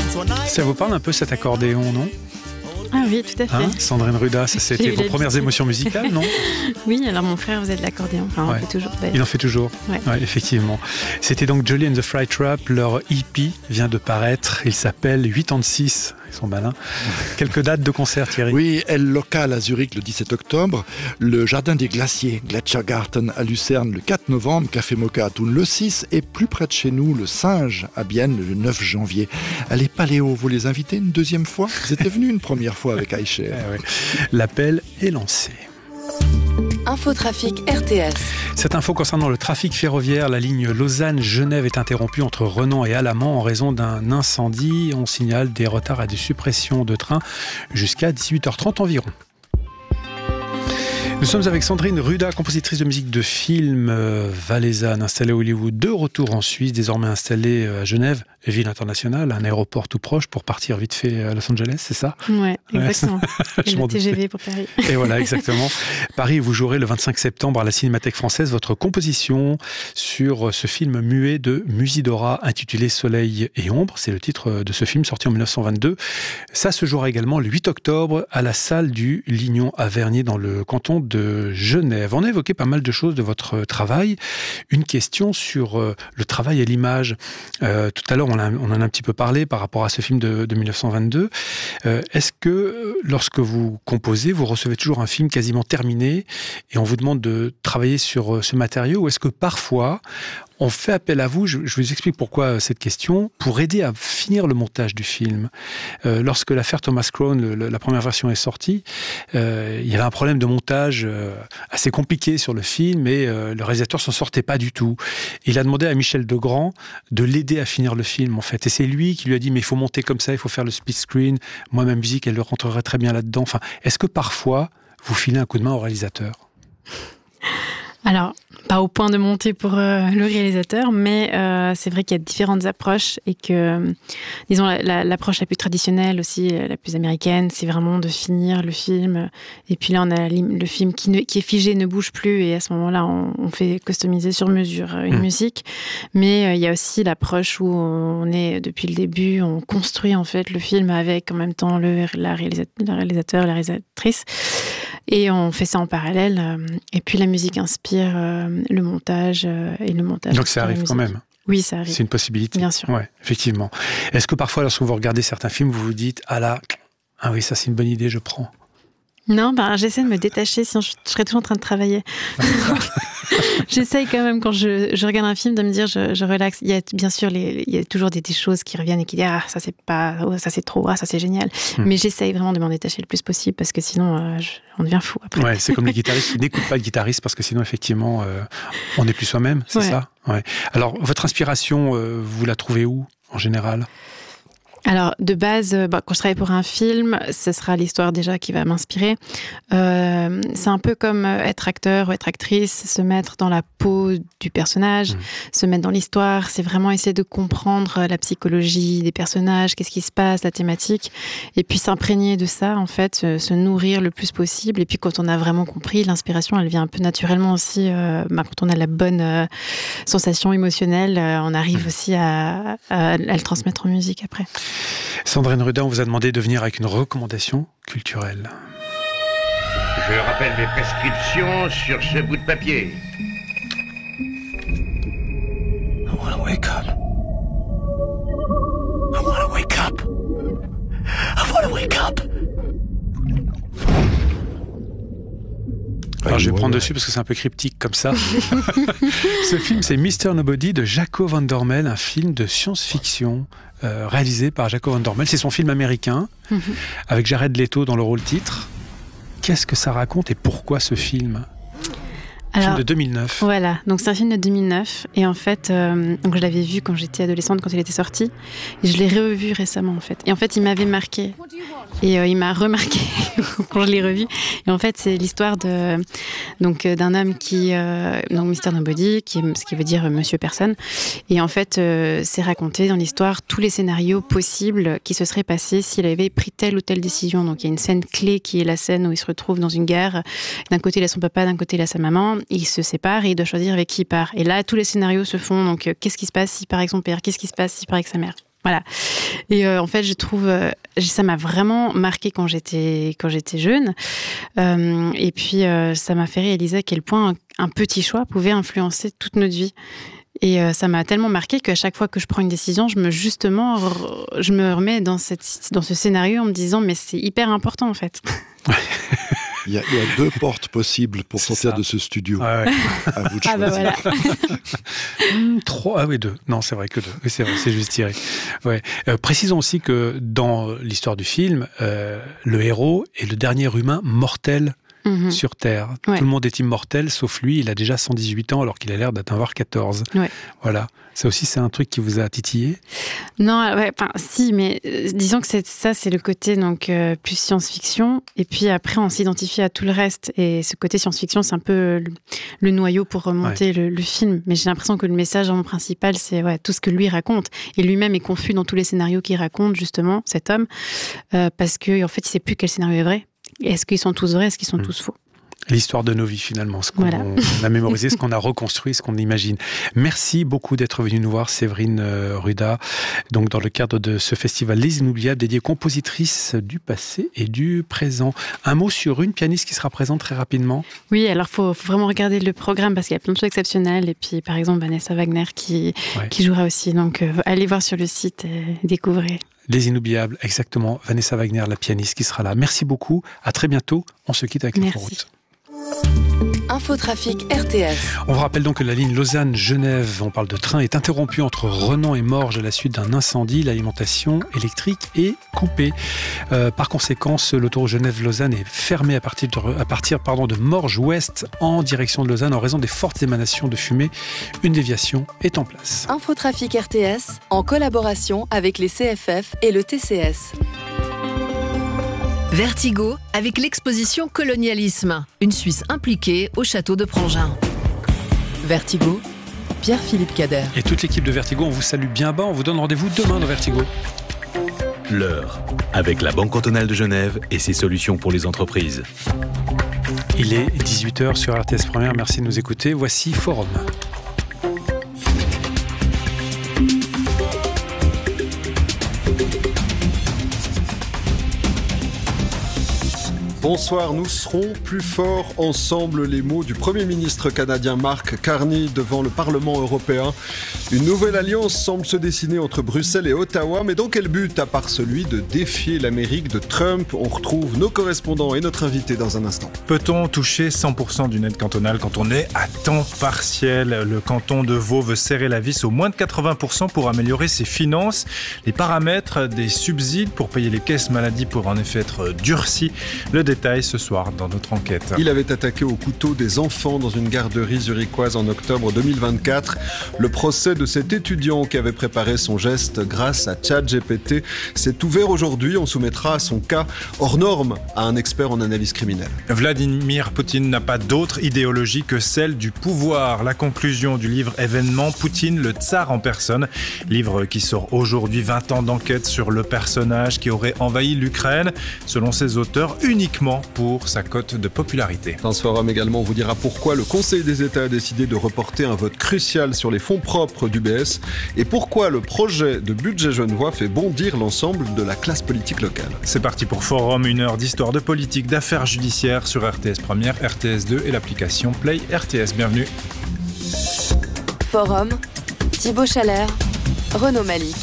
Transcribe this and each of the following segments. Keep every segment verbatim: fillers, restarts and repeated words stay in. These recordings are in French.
Ça vous parle un peu cet accordéon, non ? Ah oui, tout à fait. Hein, Sandrine Ruda, ça c'était vos premières émotions musicales, non ? Oui, alors mon frère faisait de l'accordéon. Enfin, ouais. on fait toujours. Il en fait toujours. Ouais. Ouais, effectivement. C'était donc Jolie and the Fly Trap. Leur E P vient de paraître. Il s'appelle huit ans de six. Ils sont malins. Quelques dates de concert, Thierry ? Oui, Elle locale à Zurich le dix-sept octobre, le Jardin des Glaciers, Gletschergarten à Lucerne le quatre novembre, Café Mocha à Thun le six et plus près de chez nous, le Singe à Bienne le neuf janvier. Allez, Paléo, vous les invitez une deuxième fois ? Vous étiez venu une première fois avec Aïcher. Eh oui. L'appel est lancé. Infotrafic R T S. Cette info concernant le trafic ferroviaire, la ligne Lausanne-Genève est interrompue entre Renan et Alamand en raison d'un incendie. On signale des retards et des suppressions de trains jusqu'à dix-huit heures trente environ. Nous sommes avec Sandrine Ruda, compositrice de musique de film euh, valaisanne, installée à Hollywood, de retour en Suisse, désormais installée à Genève, ville internationale, un aéroport tout proche pour partir vite fait à Los Angeles, c'est ça ? Ouais, exactement. Ouais. Et le T G V pour Paris. Et voilà, exactement. Paris, vous jouerez le vingt-cinq septembre à la Cinémathèque Française votre composition sur ce film muet de Musidora intitulé Soleil et Ombre. C'est le titre de ce film sorti en dix-neuf cent vingt-deux. Ça se jouera également le huit octobre à la salle du Lignon à Vernier dans le canton de Genève. On a évoqué pas mal de choses de votre travail. Une question sur euh, le travail et l'image. Euh, tout à l'heure, on, a, on en a un petit peu parlé par rapport à ce film de, de dix-neuf cent vingt-deux. Euh, est-ce que lorsque vous composez, vous recevez toujours un film quasiment terminé et on vous demande de travailler sur euh, ce matériau, ou est-ce que parfois on fait appel à vous, je, je vous explique pourquoi cette question, pour aider à finir le montage du film. Euh, lorsque l'affaire Thomas Crown, le, le, la première version est sortie, euh, il y avait un problème de montage euh, assez compliqué sur le film et euh, le réalisateur s'en sortait pas du tout. Il a demandé à Michel Degrand de l'aider à finir le film, en fait. Et c'est lui qui lui a dit, mais il faut monter comme ça, il faut faire le split screen. Moi, ma musique, elle le rentrerait très bien là-dedans. Enfin, est-ce que parfois, vous filez un coup de main au réalisateur ? Alors, pas au point de monter pour euh, le réalisateur, mais euh, c'est vrai qu'il y a différentes approches et que, euh, disons, la, la, l'approche la plus traditionnelle aussi, la plus américaine, c'est vraiment de finir le film. Et puis là, on a le film qui, ne, qui est figé, ne bouge plus, et à ce moment-là, on, on fait customiser sur mesure une mmh. musique. Mais euh, il y a aussi l'approche où on est, depuis le début, on construit en fait le film avec en même temps le, la, réalisa- la réalisateur, la réalisatrice. Et on fait ça en parallèle. Et puis la musique inspire euh, le montage euh, et le montage. Donc ça arrive quand même. Oui, ça arrive. C'est une possibilité. Bien sûr. Ouais, effectivement. Est-ce que parfois, lorsque vous regardez certains films, vous vous dites, ah là, ah oui, ça c'est une bonne idée, je prends. Non, ben, j'essaie de me détacher, sinon je, je serais toujours en train de travailler. J'essaye quand même, quand je, je regarde un film, de me dire, je, je relaxe. Il y a bien sûr, les, il y a toujours des, des choses qui reviennent et qui disent, ah, ça c'est pas, oh, ça c'est trop, ah, ça c'est génial. Hmm. Mais j'essaye vraiment de m'en détacher le plus possible, parce que sinon, euh, je, on devient fou après. Ouais, c'est comme les guitaristes qui n'écoutent pas le guitariste, parce que sinon, effectivement, euh, on n'est plus soi-même, c'est ouais. ça ouais. Alors, votre inspiration, euh, vous la trouvez où, en général ? Alors, de base, bah, quand je travaille pour un film, ce sera l'histoire déjà qui va m'inspirer. Euh, c'est un peu comme être acteur ou être actrice, se mettre dans la peau du personnage, mmh. se mettre dans l'histoire. C'est vraiment essayer de comprendre la psychologie des personnages, qu'est-ce qui se passe, la thématique, et puis s'imprégner de ça, en fait, se, se nourrir le plus possible. Et puis, quand on a vraiment compris, l'inspiration, elle vient un peu naturellement aussi. Euh, bah, quand on a la bonne euh, sensation émotionnelle, euh, on arrive mmh. aussi à, à, à le transmettre en musique après. Sandrine Ruda, on vous a demandé de venir avec une recommandation culturelle. Je rappelle mes prescriptions sur ce bout de papier. I want to wake up. I want to wake up. I want to wake up. Alors, je vais prendre dessus parce que c'est un peu cryptique comme ça. Ce film, c'est mister Nobody de Jaco van Dormel, un film de science-fiction euh, réalisé par Jaco van Dormel. C'est son film américain, mm-hmm. avec Jared Leto dans le rôle titre. Qu'est-ce que ça raconte et pourquoi ce film ? Un film de deux mille neuf. Voilà, donc c'est un film de deux mille neuf. Et en fait, euh, donc je l'avais vu quand j'étais adolescente, quand il était sorti. Et je l'ai revu récemment, en fait. Et en fait, il m'avait marqué. Et euh, il m'a remarqué quand je l'ai revu. Et en fait, c'est l'histoire de, donc, d'un homme qui, euh, donc mister Nobody, qui est, ce qui veut dire euh, Monsieur Personne. Et en fait, euh, c'est raconté dans l'histoire tous les scénarios possibles qui se seraient passés s'il avait pris telle ou telle décision. Donc il y a une scène clé qui est la scène où il se retrouve dans une gare. D'un côté, il a son papa, d'un côté, il a sa maman. Il se sépare et il doit choisir avec qui il part. Et là, tous les scénarios se font. Donc, euh, qu'est-ce qui se passe s'il part avec son père ? Qu'est-ce qui se passe s'il part avec sa mère ? Voilà. Et euh, en fait, je trouve, euh, ça m'a vraiment marqué quand j'étais quand j'étais jeune. Euh, et puis, euh, ça m'a fait réaliser à quel point un, un petit choix pouvait influencer toute notre vie. Et euh, ça m'a tellement marqué qu'à chaque fois que je prends une décision, je me justement, je me remets dans cette dans ce scénario en me disant mais c'est hyper important en fait. Il y, a, il y a deux portes possibles pour c'est sortir ça. de ce studio. Ah ouais. À vous de ah choisir. Bah voilà. mmh, trois, ah oui, deux. Non, c'est vrai que deux. Oui, c'est vrai, c'est juste tiré. Ouais. Euh, précisons aussi que dans l'histoire du film, euh, le héros est le dernier humain mortel mmh. sur Terre. Ouais. Tout le monde est immortel, sauf lui. Il a déjà cent dix-huit ans alors qu'il a l'air d'en avoir quatorze. Ouais. Voilà. Ça aussi, c'est un truc qui vous a titillé ? Non, ouais, enfin, si, mais euh, disons que c'est, ça, c'est le côté donc, euh, plus science-fiction. Et puis après, on s'identifie à tout le reste. Et ce côté science-fiction, c'est un peu le, le noyau pour remonter ouais. le, le film. Mais j'ai l'impression que le message en principal, c'est ouais, tout ce que lui raconte. Et lui-même est confus dans tous les scénarios qu'il raconte, justement, cet homme. Euh, parce qu'en fait, il ne sait plus quel scénario est vrai. Est-ce qu'ils sont tous vrais ? Est-ce qu'ils sont mmh. tous faux ? L'histoire de nos vies, finalement, ce qu'on voilà. a mémorisé, ce qu'on a reconstruit, ce qu'on imagine. Merci beaucoup d'être venu nous voir, Séverine Ruda, donc dans le cadre de ce festival Les Inoubliables, dédié aux compositrices du passé et du présent. Un mot sur une pianiste qui sera présente très rapidement. Oui, alors il faut, faut vraiment regarder le programme parce qu'il y a plein de choses exceptionnelles. Et puis, par exemple, Vanessa Wagner qui, ouais. qui jouera aussi. Donc, euh, allez voir sur le site et découvrez. Les Inoubliables, exactement. Vanessa Wagner, la pianiste qui sera là. Merci beaucoup. À très bientôt. On se quitte avec l'inforoute. Infotrafic R T S. On vous rappelle donc que la ligne Lausanne-Genève, on parle de train, est interrompue entre Renan et Morges à la suite d'un incendie. L'alimentation électrique est coupée. Euh, par conséquent, l'autoroute Genève-Lausanne est fermée à partir, de, à partir pardon, de Morges-Ouest en direction de Lausanne en raison des fortes émanations de fumée. Une déviation est en place. Infotrafic R T S en collaboration avec les C F F et le T C S. Vertigo avec l'exposition Colonialisme, une Suisse impliquée au château de Prangin. Vertigo, Pierre-Philippe Cader. Et toute l'équipe de Vertigo, on vous salue bien bas, on vous donne rendez-vous demain dans Vertigo. L'heure, avec la Banque cantonale de Genève et ses solutions pour les entreprises. Il est dix-huit heures sur R T S Première, merci de nous écouter. Voici Forum. Bonsoir, nous serons plus forts ensemble. Les mots du Premier ministre canadien Mark Carney devant le Parlement européen. Une nouvelle alliance semble se dessiner entre Bruxelles et Ottawa, mais dans quel but à part celui de défier l'Amérique de Trump ? On retrouve nos correspondants et notre invité dans un instant. Peut-on toucher cent pour cent d'une aide cantonale quand on est à temps partiel ? Le canton de Vaud veut serrer la vis au moins de quatre-vingts pour cent pour améliorer ses finances. Les paramètres des subsides pour payer les caisses maladie pourraient en effet être durcis. Le détail ce soir dans notre enquête. Il avait attaqué au couteau des enfants dans une garderie zurichoise en octobre deux mille vingt-quatre. Le procès de cet étudiant qui avait préparé son geste grâce à ChatGPT s'est ouvert aujourd'hui. On soumettra son cas hors norme à un expert en analyse criminelle. Vladimir Poutine n'a pas d'autre idéologie que celle du pouvoir. La conclusion du livre événement Poutine, le tsar en personne. Livre qui sort aujourd'hui, vingt ans d'enquête sur le personnage qui aurait envahi l'Ukraine. Selon ses auteurs, uniquement pour sa cote de popularité. Dans ce forum également, on vous dira pourquoi le Conseil des États a décidé de reporter un vote crucial sur les fonds propres d'U B S et pourquoi le projet de budget genevois fait bondir l'ensemble de la classe politique locale. C'est parti pour Forum, une heure d'histoire de politique, d'affaires judiciaires sur R T S Première, R T S deux et l'application Play R T S. Bienvenue. Forum, Thibaut Chalère, Renaud Malik.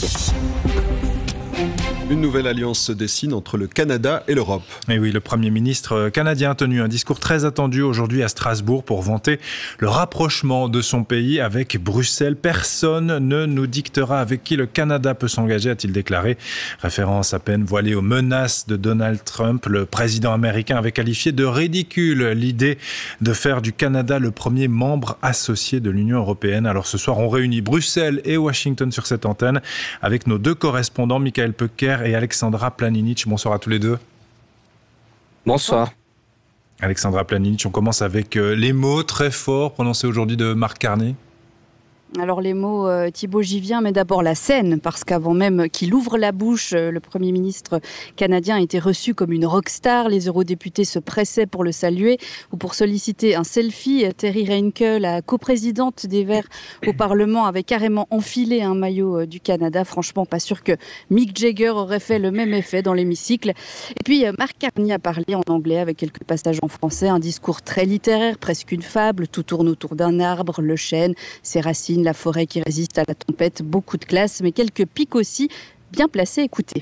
Une nouvelle alliance se dessine entre le Canada et l'Europe. Et oui, le Premier ministre canadien a tenu un discours très attendu aujourd'hui à Strasbourg pour vanter le rapprochement de son pays avec Bruxelles. Personne ne nous dictera avec qui le Canada peut s'engager, a-t-il déclaré. Référence à peine voilée aux menaces de Donald Trump. Le président américain avait qualifié de ridicule l'idée de faire du Canada le premier membre associé de l'Union européenne. Alors ce soir, on réunit Bruxelles et Washington sur cette antenne avec nos deux correspondants, Michael Pecker et Alexandra Planinic. Bonsoir à tous les deux. Bonsoir. Alexandra Planinic, on commence avec les mots très forts prononcés aujourd'hui de Mark Carney. Alors les mots, euh, Thibaut, j'y viens, mais d'abord la scène, parce qu'avant même qu'il ouvre la bouche, euh, le Premier ministre canadien a été reçu comme une rockstar. Les eurodéputés se pressaient pour le saluer ou pour solliciter un selfie. Terry Reinke, la coprésidente des Verts au Parlement, avait carrément enfilé un maillot euh, du Canada. Franchement, pas sûr que Mick Jagger aurait fait le même effet dans l'hémicycle. Et puis euh, Mark Carney a parlé en anglais avec quelques passages en français, un discours très littéraire, presque une fable. Tout tourne autour d'un arbre, le chêne, ses racines, la forêt qui résiste à la tempête, beaucoup de classe, mais quelques pics aussi bien placés. Écoutez.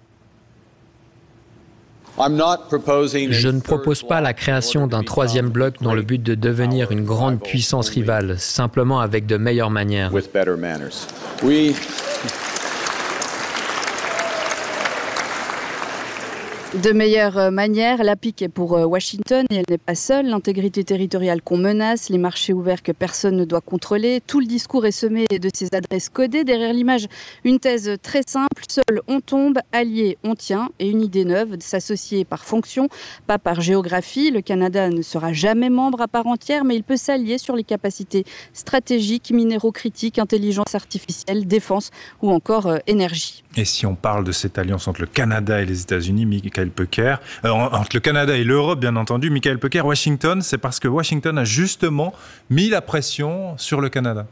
Je ne propose pas la création d'un troisième bloc dans le but de devenir une grande puissance rivale, simplement avec de meilleures manières. De meilleure manière, la pique est pour Washington et elle n'est pas seule. L'intégrité territoriale qu'on menace, les marchés ouverts que personne ne doit contrôler. Tout le discours est semé de ces adresses codées. Derrière l'image, une thèse très simple. Seul on tombe, alliés on tient. Et une idée neuve, de s'associer par fonction, pas par géographie. Le Canada ne sera jamais membre à part entière, mais il peut s'allier sur les capacités stratégiques, minéraux critiques, intelligence artificielle, défense ou encore euh, énergie. Et si on parle de cette alliance entre le Canada et les États-Unis, Michael Peucker, euh, entre le Canada et l'Europe, bien entendu, Michael Peucker, Washington, c'est parce que Washington a justement mis la pression sur le Canada.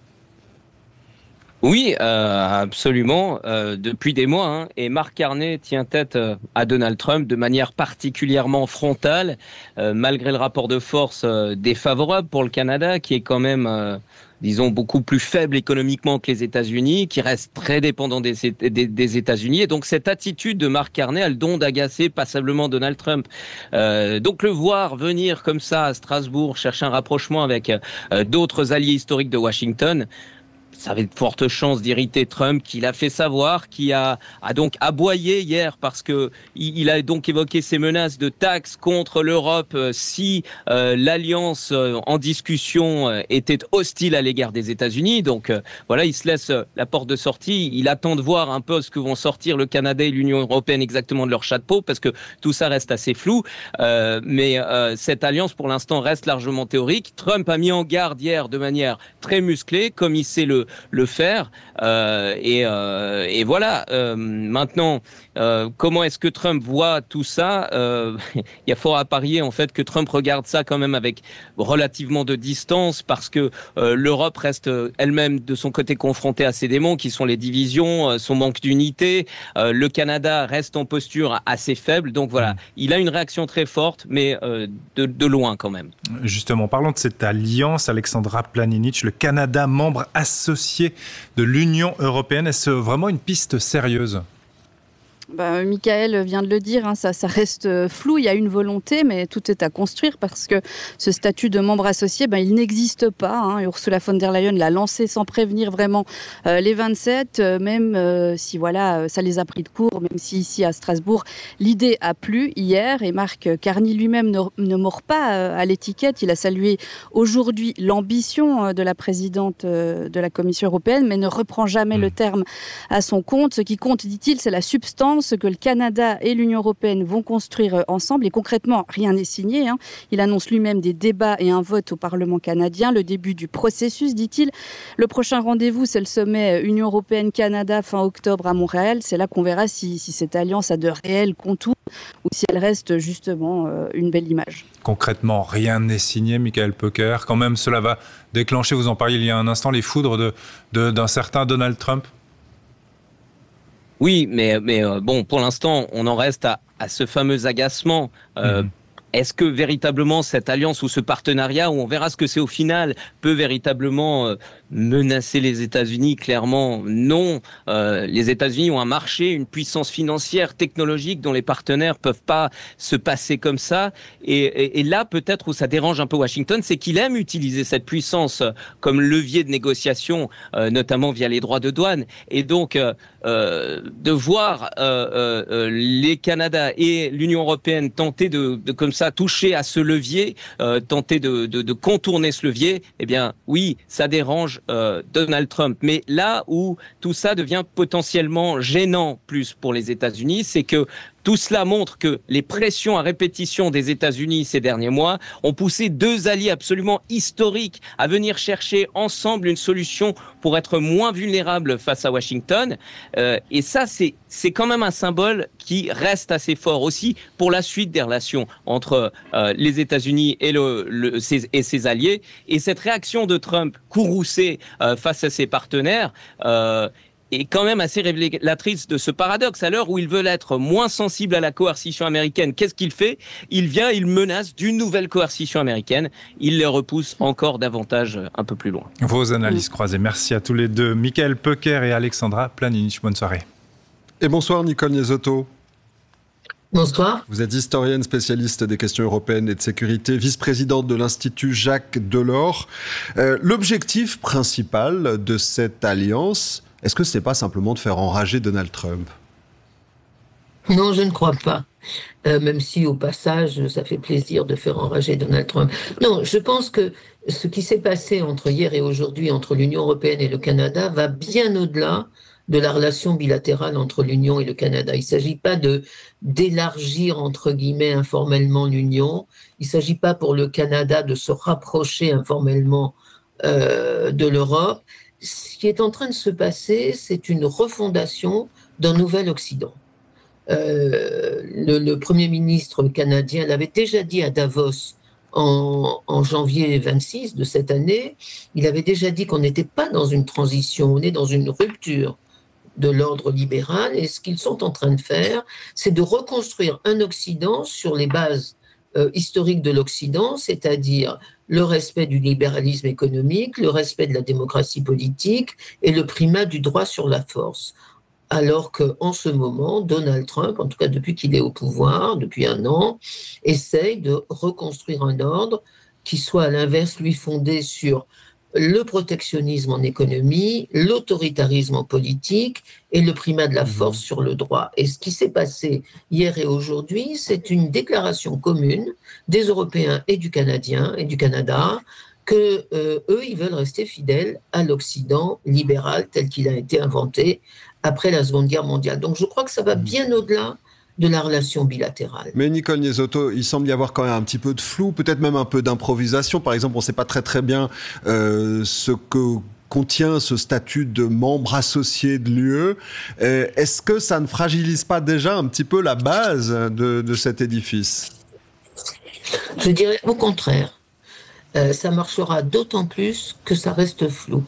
Oui, euh, absolument, euh, depuis des mois. Hein, et Mark Carney tient tête euh, à Donald Trump de manière particulièrement frontale, euh, malgré le rapport de force euh, défavorable pour le Canada, qui est quand même... Euh, disons, beaucoup plus faible économiquement que les États-Unis, qui reste très dépendant des, des, des États-Unis. Et donc, cette attitude de Mark Carney a le don d'agacer passablement Donald Trump. Euh, donc, le voir venir comme ça à Strasbourg, chercher un rapprochement avec euh, d'autres alliés historiques de Washington, ça avait de fortes chances d'irriter Trump, qui l'a fait savoir, qui a, a donc aboyé hier parce que il, il a donc évoqué ces menaces de taxes contre l'Europe euh, si euh, l'alliance euh, en discussion euh, était hostile à l'égard des États-Unis. Donc euh, voilà, il se laisse euh, la porte de sortie. Il attend de voir un peu ce que vont sortir le Canada et l'Union européenne exactement de leur chat de peau, parce que tout ça reste assez flou. Euh, mais euh, cette alliance, pour l'instant, reste largement théorique. Trump a mis en garde hier de manière très musclée, comme il sait le le faire euh, et, euh, et voilà euh, maintenant euh, comment est-ce que Trump voit tout ça? euh, il y a fort à parier en fait que Trump regarde ça quand même avec relativement de distance, parce que euh, l'Europe reste elle-même de son côté confrontée à ces démons qui sont les divisions, euh, son manque d'unité. euh, le Canada reste en posture assez faible, donc voilà, il a une réaction très forte, mais euh, de, de loin quand même. Justement, parlons de cette alliance, Alexandra Planinich, le Canada membre associé de l'Union européenne. Est-ce vraiment une piste sérieuse ? Bah, Michael vient de le dire, hein, ça, ça reste flou. Il y a une volonté, mais tout est à construire, parce que ce statut de membre associé, ben, il n'existe pas. Hein. Ursula von der Leyen l'a lancé sans prévenir vraiment euh, les vingt-sept, euh, même euh, si voilà, ça les a pris de court, même si ici à Strasbourg, l'idée a plu hier. Et Mark Carney lui-même ne, ne mord pas euh, à l'étiquette. Il a salué aujourd'hui l'ambition euh, de la présidente euh, de la Commission européenne, mais ne reprend jamais le terme à son compte. Ce qui compte, dit-il, c'est la substance, ce que le Canada et l'Union européenne vont construire ensemble. Et concrètement, rien n'est signé. Hein. Il annonce lui-même des débats et un vote au Parlement canadien, le début du processus, dit-il. Le prochain rendez-vous, c'est le sommet Union européenne-Canada fin octobre à Montréal. C'est là qu'on verra si, si cette alliance a de réels contours ou si elle reste justement euh, une belle image. Concrètement, rien n'est signé, Michael Peucker. Quand même, cela va déclencher, vous en parliez il y a un instant, les foudres de, de, d'un certain Donald Trump. Oui, mais, mais euh, bon, pour l'instant, on en reste à, à ce fameux agacement. Euh, mmh. Est-ce que véritablement cette alliance ou ce partenariat, où on verra ce que c'est au final, peut véritablement euh, menacer les États-Unis? Clairement, non. Euh, les États-Unis ont un marché, une puissance financière, technologique dont les partenaires peuvent pas se passer comme ça. Et, et, et là, peut-être où ça dérange un peu Washington, c'est qu'il aime utiliser cette puissance comme levier de négociation, euh, notamment via les droits de douane. Et donc, euh, euh, de voir euh, euh, les Canada et l'Union européenne tenter de, de comme ça toucher à ce levier, euh, tenter de, de, de contourner ce levier, eh bien, oui, ça dérange euh, Donald Trump. Mais là où tout ça devient potentiellement gênant plus pour les États-Unis, c'est que Tout cela montre que les pressions à répétition des États-Unis ces derniers mois ont poussé deux alliés absolument historiques à venir chercher ensemble une solution pour être moins vulnérables face à Washington. Euh, et ça, c'est, c'est quand même un symbole qui reste assez fort aussi pour la suite des relations entre euh, les États-Unis et, le, le, ses, et ses alliés. Et cette réaction de Trump courroucée euh, face à ses partenaires euh, est quand même assez révélatrice de ce paradoxe. À l'heure où ils veulent être moins sensibles à la coercition américaine, qu'est-ce qu'il fait ? Il vient, il menace d'une nouvelle coercition américaine. Il les repousse encore davantage un peu plus loin. Vos analyses croisées. Merci à tous les deux. Michael Pecker et Alexandra Planinich. Bonne soirée. Et bonsoir Nicole Niezotto. Bonsoir. Vous êtes historienne spécialiste des questions européennes et de sécurité, vice-présidente de l'Institut Jacques Delors. Euh, l'objectif principal de cette alliance, est-ce que ce n'est pas simplement de faire enrager Donald Trump ? Non, je ne crois pas. Euh, même si au passage, ça fait plaisir de faire enrager Donald Trump. Non, je pense que ce qui s'est passé entre hier et aujourd'hui entre l'Union européenne et le Canada va bien au-delà de la relation bilatérale entre l'Union et le Canada. Il ne s'agit pas de d'élargir, entre guillemets, informellement l'Union. Il ne s'agit pas pour le Canada de se rapprocher informellement euh, de l'Europe. Ce qui est en train de se passer, c'est une refondation d'un nouvel Occident. Euh, le, le Premier ministre canadien l'avait déjà dit à Davos en, en janvier vingt-six de cette année. Il avait déjà dit qu'on n'était pas dans une transition, on est dans une rupture de l'ordre libéral. Et ce qu'ils sont en train de faire, c'est de reconstruire un Occident sur les bases euh, historiques de l'Occident, c'est-à-dire le respect du libéralisme économique, le respect de la démocratie politique et le primat du droit sur la force. Alors qu'en ce moment, Donald Trump, en tout cas depuis qu'il est au pouvoir, depuis un an, essaye de reconstruire un ordre qui soit à l'inverse, lui, fondé sur le protectionnisme en économie, l'autoritarisme en politique et le primat de la force mmh. sur le droit. Et ce qui s'est passé hier et aujourd'hui, c'est une déclaration commune des Européens et du Canadien et du Canada que euh, eux, ils veulent rester fidèles à l'Occident libéral tel qu'il a été inventé après la Seconde Guerre mondiale. Donc je crois que ça va bien au-delà de la relation bilatérale. Mais Nicole Niezotto, il semble y avoir quand même un petit peu de flou, peut-être même un peu d'improvisation. Par exemple, on ne sait pas très très bien euh, ce que contient ce statut de membre associé de l'U E. Euh, est-ce que ça ne fragilise pas déjà un petit peu la base de, de cet édifice ? Je dirais au contraire. Euh, ça marchera d'autant plus que ça reste flou.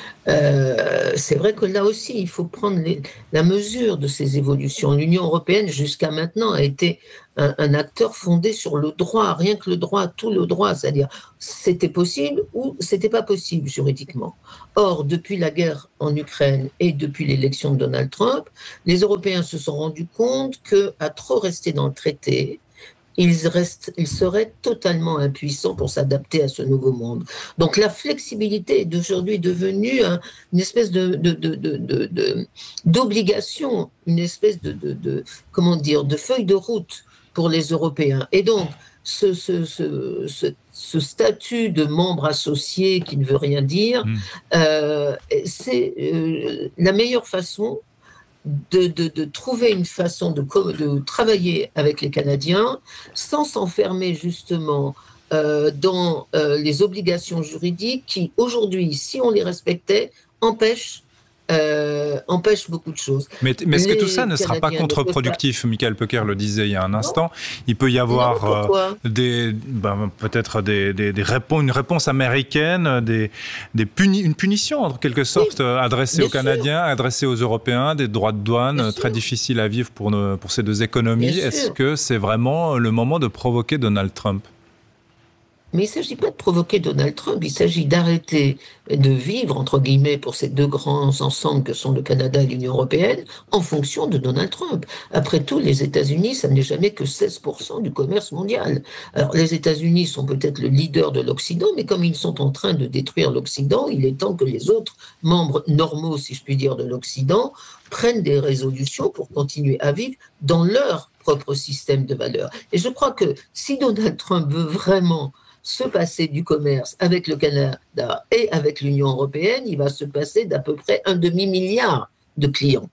Euh, c'est vrai que là aussi, il faut prendre les, la mesure de ces évolutions. L'Union européenne, jusqu'à maintenant, a été un, un acteur fondé sur le droit, rien que le droit, tout le droit, c'est-à-dire c'était possible ou c'était pas possible juridiquement. Or, depuis la guerre en Ukraine et depuis l'élection de Donald Trump, les Européens se sont rendus compte qu'à trop rester dans le traité, Ils, restent, ils seraient totalement impuissants pour s'adapter à ce nouveau monde. Donc la flexibilité est d'aujourd'hui devenue un, une espèce de, de, de, de, de, de, d'obligation, une espèce de, de, de, comment dire, de feuille de route pour les Européens. Et donc ce, ce, ce, ce, ce statut de membre associé qui ne veut rien dire, mmh. euh, c'est euh, la meilleure façon De, de, de trouver une façon de, de travailler avec les Canadiens sans s'enfermer justement euh, dans euh, les obligations juridiques qui, aujourd'hui, si on les respectait, empêchent Euh, empêche beaucoup de choses. Mais, mais est-ce que tout ça ne sera pas contre-productif ? Pas... Michael Pecker le disait il y a un instant. Il peut y avoir non, euh, des, ben, peut-être des, des, des réponses, une réponse américaine, des, des puni- une punition en quelque sorte oui, adressée aux Canadiens, sûr. adressée aux Européens, des droits de douane bien très sûr. difficiles à vivre pour, nos, pour ces deux économies. Bien est-ce sûr. que c'est vraiment le moment de provoquer Donald Trump ? Mais il ne s'agit pas de provoquer Donald Trump, il s'agit d'arrêter de vivre, entre guillemets, pour ces deux grands ensembles que sont le Canada et l'Union européenne, en fonction de Donald Trump. Après tout, les États-Unis, ça n'est jamais que seize pour cent du commerce mondial. Alors, les États-Unis sont peut-être le leader de l'Occident, mais comme ils sont en train de détruire l'Occident, il est temps que les autres membres normaux, si je puis dire, de l'Occident, prennent des résolutions pour continuer à vivre dans leur propre système de valeurs. Et je crois que si Donald Trump veut vraiment se passer du commerce avec le Canada et avec l'Union européenne, il va se passer d'à peu près un demi-milliard de clients.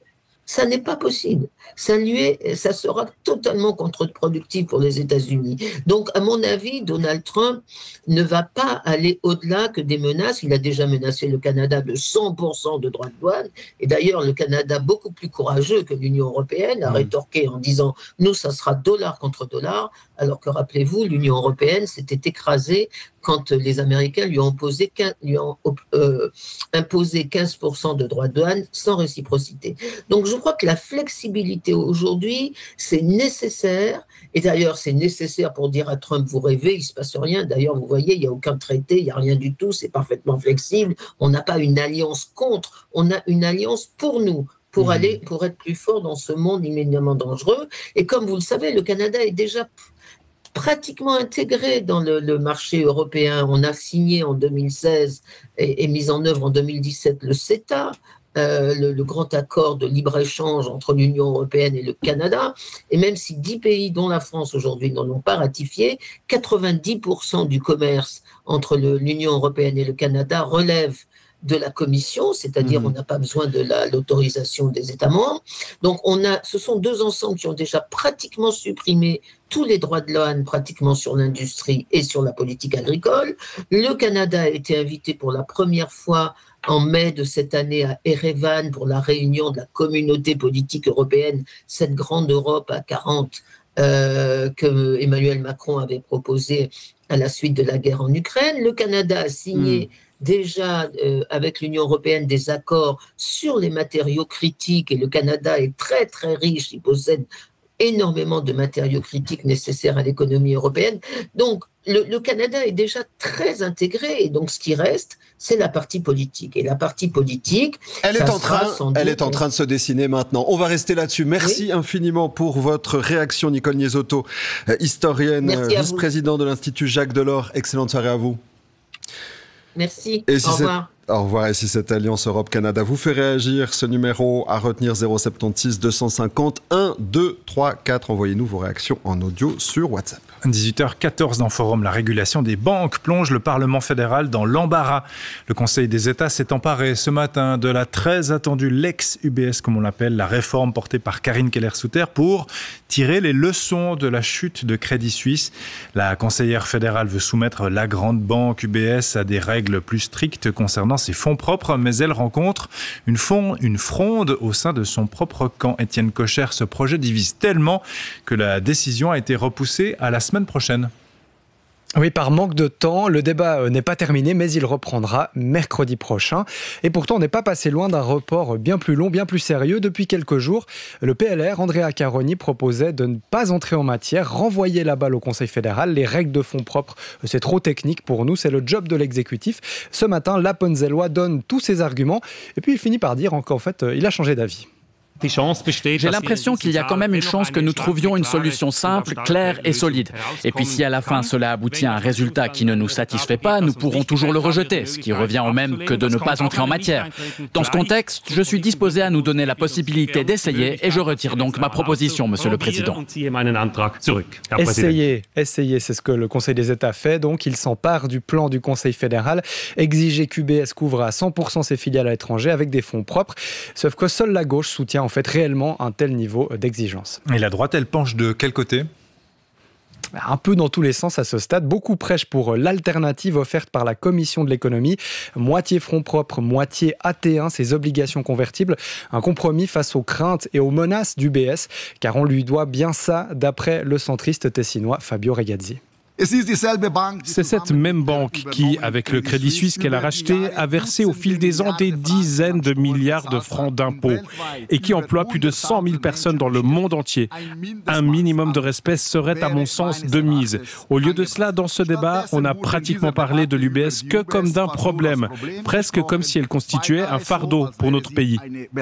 Ça n'est pas possible. Ça lui est, ça sera totalement contre-productif pour les États-Unis. Donc, à mon avis, Donald Trump ne va pas aller au-delà que des menaces. Il a déjà menacé le Canada de cent pour cent de droits de douane. Et d'ailleurs, le Canada, beaucoup plus courageux que l'Union européenne, a mmh. rétorqué en disant « nous, ça sera dollar contre dollar », alors que, rappelez-vous, l'Union européenne s'était écrasée quand les Américains lui ont, posé, lui ont euh, imposé quinze pour cent de droits de douane sans réciprocité. Donc, je crois que la flexibilité aujourd'hui, c'est nécessaire. Et d'ailleurs, c'est nécessaire pour dire à Trump, vous rêvez, il ne se passe rien. D'ailleurs, vous voyez, il n'y a aucun traité, il n'y a rien du tout, c'est parfaitement flexible. On n'a pas une alliance contre, on a une alliance pour nous. Pour mmh. aller, pour être plus fort dans ce monde immédiatement dangereux. Et comme vous le savez, le Canada est déjà pratiquement intégré dans le, le marché européen. On a signé en deux mille seize et, et mis en œuvre en deux mille dix-sept le CETA, euh, le, le grand accord de libre-échange entre l'Union européenne et le Canada. Et même si dix pays, dont la France aujourd'hui, n'en ont pas ratifié, quatre-vingt-dix pour cent du commerce entre le, l'Union européenne et le Canada relève de la Commission, c'est-à-dire mmh. on n'a pas besoin de la, l'autorisation des États membres. Donc on a, ce sont deux ensembles qui ont déjà pratiquement supprimé tous les droits de douane pratiquement sur l'industrie et sur la politique agricole. Le Canada a été invité pour la première fois en mai de cette année à Erevan pour la réunion de la communauté politique européenne, cette grande Europe à quarante euh, que Emmanuel Macron avait proposé à la suite de la guerre en Ukraine. Le Canada a signé mmh. déjà euh, avec l'Union européenne des accords sur les matériaux critiques et le Canada est très très riche, il possède énormément de matériaux critiques nécessaires à l'économie européenne. Donc le, le Canada est déjà très intégré et donc ce qui reste, c'est la partie politique. Et la partie politique, elle est en train, elle est en train de se dessiner maintenant. On va rester là-dessus. Merci oui. infiniment pour votre réaction, Nicole Niesotto, historienne, vice-présidente de l'Institut Jacques Delors. Excellente soirée à vous. Merci, et si au revoir. Au revoir. Et si cette alliance Europe-Canada vous fait réagir, ce numéro à retenir zéro sept six deux cent cinquante un deux trois quatre. Envoyez-nous vos réactions en audio sur WhatsApp. dix-huit heures quatorze dans Forum, la régulation des banques plonge le Parlement fédéral dans l'embarras. Le Conseil des États s'est emparé ce matin de la très attendue l'ex-U B S, comme on l'appelle, la réforme portée par Karine Keller-Souter pour tirer les leçons de la chute de Crédit Suisse. La conseillère fédérale veut soumettre la grande banque U B S à des règles plus strictes concernant ses fonds propres, mais elle rencontre une, fond, une fronde au sein de son propre camp. Étienne Kocher, ce projet divise tellement que la décision a été repoussée à la semaine prochaine. Oui, par manque de temps, le débat n'est pas terminé, mais il reprendra mercredi prochain. Et pourtant, on n'est pas passé loin d'un report bien plus long, bien plus sérieux. Depuis quelques jours, le P L R, Andrea Caroni, proposait de ne pas entrer en matière, renvoyer la balle au Conseil fédéral. Les règles de fonds propres, c'est trop technique pour nous, c'est le job de l'exécutif. Ce matin, Laponzellois donne tous ses arguments, et puis il finit par dire qu'en fait, il a changé d'avis. J'ai l'impression qu'il y a quand même une chance que nous trouvions une solution simple, claire et solide. Et puis si à la fin cela aboutit à un résultat qui ne nous satisfait pas, nous pourrons toujours le rejeter, ce qui revient au même que de ne pas entrer en matière. Dans ce contexte, je suis disposé à nous donner la possibilité d'essayer et je retire donc ma proposition, Monsieur le Président. Essayez, essayez, c'est ce que le Conseil des États fait. Donc il s'empare du plan du Conseil fédéral, exiger qu'U B S couvre à cent pour cent ses filiales à l'étranger avec des fonds propres. Sauf que seule la gauche soutient en fait réellement un tel niveau d'exigence. Et la droite, elle penche de quel côté ? Un peu dans tous les sens à ce stade. Beaucoup prêchent pour l'alternative offerte par la Commission de l'économie. Moitié fonds propres, moitié A T un, ces obligations convertibles. Un compromis face aux craintes et aux menaces d'U B S, car on lui doit bien ça, d'après le centriste tessinois Fabio Regazzi. C'est cette même banque qui, avec le Crédit Suisse qu'elle a racheté, a versé au fil des ans des dizaines de milliards de francs d'impôts et qui emploie plus de cent mille personnes dans le monde entier. Un minimum de respect serait à mon sens de mise. Au lieu de cela, dans ce débat, on a pratiquement parlé de l'U B S que comme d'un problème, presque comme si elle constituait un fardeau pour notre pays.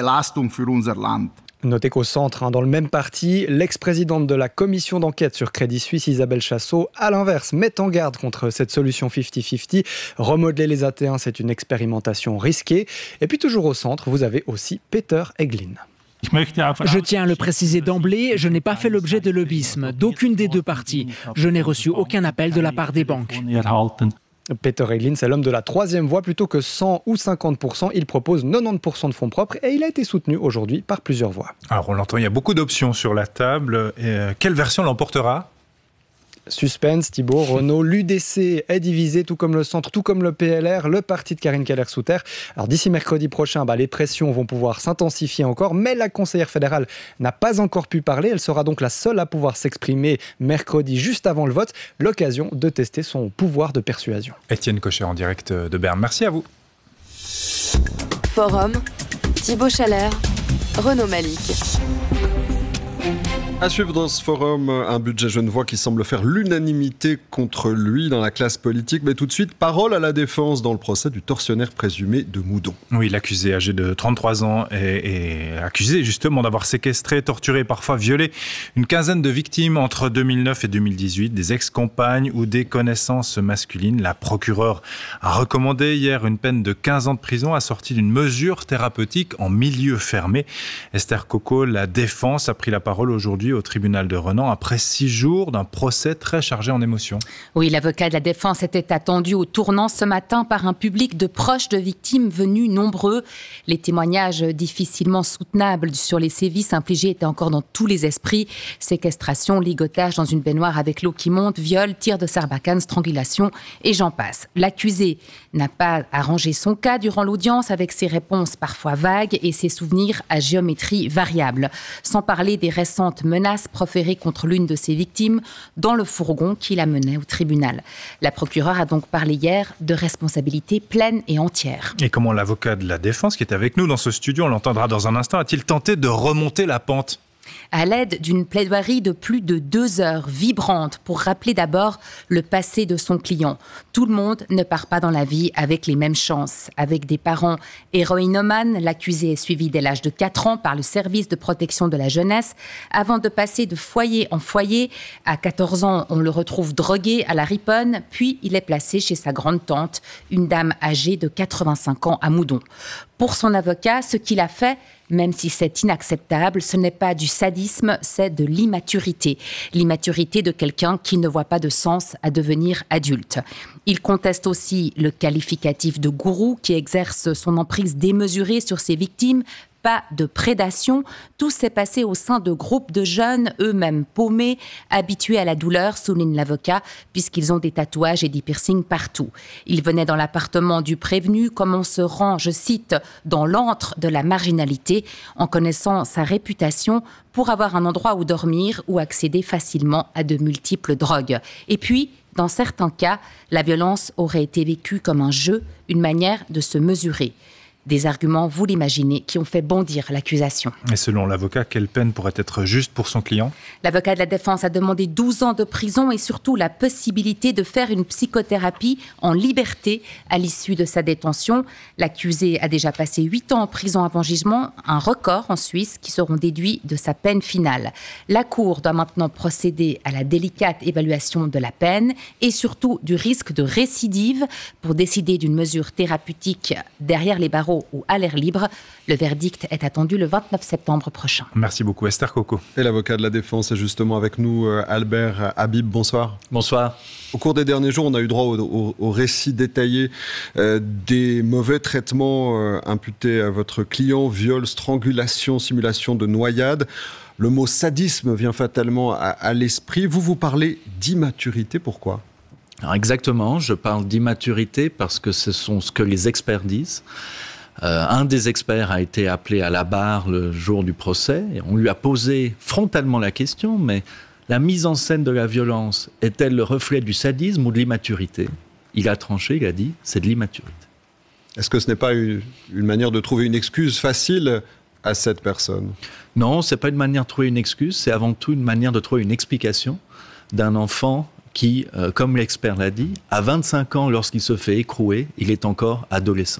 Notez qu'au centre, hein, dans le même parti, l'ex-présidente de la commission d'enquête sur Crédit Suisse, Isabelle Chassot, à l'inverse, met en garde contre cette solution cinquante cinquante. Remodeler les A T un, c'est une expérimentation risquée. Et puis toujours au centre, vous avez aussi Peter Eglin. Je tiens à le préciser d'emblée, je n'ai pas fait l'objet de lobbyisme d'aucune des deux parties. Je n'ai reçu aucun appel de la part des banques. Peter Eiglin, c'est l'homme de la troisième voie. Plutôt que cent ou cinquante pour cent, il propose quatre-vingt-dix pour cent de fonds propres et il a été soutenu aujourd'hui par plusieurs voix. Alors on l'entend, il y a beaucoup d'options sur la table. Et euh, quelle version l'emportera ? Suspense, Thibault, Renault, l'U D C est divisé, tout comme le centre, tout comme le P L R, le parti de Karine Keller-Souter. Alors d'ici mercredi prochain, bah, les pressions vont pouvoir s'intensifier encore, mais la conseillère fédérale n'a pas encore pu parler. Elle sera donc la seule à pouvoir s'exprimer mercredi, juste avant le vote. L'occasion de tester son pouvoir de persuasion. Étienne Cocher en direct de Berne. Merci à vous. Forum, Thibault Chalère, Renaud Malik. À suivre dans ce forum, un budget genevois qui semble faire l'unanimité contre lui dans la classe politique. Mais tout de suite, parole à la défense dans le procès du tortionnaire présumé de Moudon. Oui, l'accusé âgé de trente-trois ans est, est accusé justement d'avoir séquestré, torturé et parfois violé une quinzaine de victimes entre deux mille neuf et deux mille dix-huit, des ex-compagnes ou des connaissances masculines. La procureure a recommandé hier une peine de quinze ans de prison assortie d'une mesure thérapeutique en milieu fermé. Esther Coco, la défense, a pris la parole aujourd'hui au tribunal de Renan après six jours d'un procès très chargé en émotions. Oui, l'avocat de la défense était attendu au tournant ce matin par un public de proches de victimes venus nombreux. Les témoignages difficilement soutenables sur les sévices infligés étaient encore dans tous les esprits. Séquestration, ligotage dans une baignoire avec l'eau qui monte, viol, tir de sarbacane, strangulation et j'en passe. L'accusé n'a pas arrangé son cas durant l'audience avec ses réponses parfois vagues et ses souvenirs à géométrie variable. Sans parler des récentes menaces proférées contre l'une de ses victimes dans le fourgon qui la menait au tribunal. La procureure a donc parlé hier de responsabilité pleine et entière. Et comment l'avocat de la défense qui est avec nous dans ce studio, on l'entendra dans un instant, a-t-il tenté de remonter la pente ? À l'aide d'une plaidoirie de plus de deux heures, vibrante, pour rappeler d'abord le passé de son client. Tout le monde ne part pas dans la vie avec les mêmes chances. Avec des parents héroïnomanes, l'accusé est suivi dès l'âge de quatre ans par le service de protection de la jeunesse, avant de passer de foyer en foyer. À quatorze ans, on le retrouve drogué à la Riponne, puis il est placé chez sa grande-tante, une dame âgée de quatre-vingt-cinq ans à Moudon. Pour son avocat, ce qu'il a fait, même si c'est inacceptable, ce n'est pas du sadisme, c'est de l'immaturité. L'immaturité de quelqu'un qui ne voit pas de sens à devenir adulte. Il conteste aussi le qualificatif de gourou qui exerce son emprise démesurée sur ses victimes. Pas de prédation, tout s'est passé au sein de groupes de jeunes, eux-mêmes paumés, habitués à la douleur, souligne l'avocat, puisqu'ils ont des tatouages et des piercings partout. Ils venaient dans l'appartement du prévenu, comme on se rend, je cite, dans l'antre de la marginalité, en connaissant sa réputation pour avoir un endroit où dormir ou accéder facilement à de multiples drogues. Et puis, dans certains cas, la violence aurait été vécue comme un jeu, une manière de se mesurer. Des arguments, vous l'imaginez, qui ont fait bondir l'accusation. Et selon l'avocat, quelle peine pourrait être juste pour son client ? L'avocat de la défense a demandé douze ans de prison et surtout la possibilité de faire une psychothérapie en liberté à l'issue de sa détention. L'accusé a déjà passé huit ans en prison avant jugement, un record en Suisse qui seront déduits de sa peine finale. La Cour doit maintenant procéder à la délicate évaluation de la peine et surtout du risque de récidive pour décider d'une mesure thérapeutique derrière les barreaux ou à l'air libre. Le verdict est attendu le vingt-neuf septembre prochain. Merci beaucoup Esther Coco. Et l'avocat de la défense est justement avec nous, Albert Habib, bonsoir. Bonsoir. Au cours des derniers jours, on a eu droit au, au, au récit détaillé euh, des mauvais traitements euh, imputés à votre client, viol, strangulation, simulation de noyade. Le mot sadisme vient fatalement à, à l'esprit. Vous, vous parlez d'immaturité, pourquoi ? Alors exactement, je parle d'immaturité parce que ce sont ce que les experts disent. Euh, un des experts a été appelé à la barre le jour du procès et on lui a posé frontalement la question, mais la mise en scène de la violence est-elle le reflet du sadisme ou de l'immaturité ? Il a tranché, il a dit, c'est de l'immaturité. Est-ce que ce n'est pas une, une manière de trouver une excuse facile à cette personne ? Non, ce n'est pas une manière de trouver une excuse, c'est avant tout une manière de trouver une explication d'un enfant qui, euh, comme l'expert l'a dit, à vingt-cinq ans, lorsqu'il se fait écrouer, il est encore adolescent.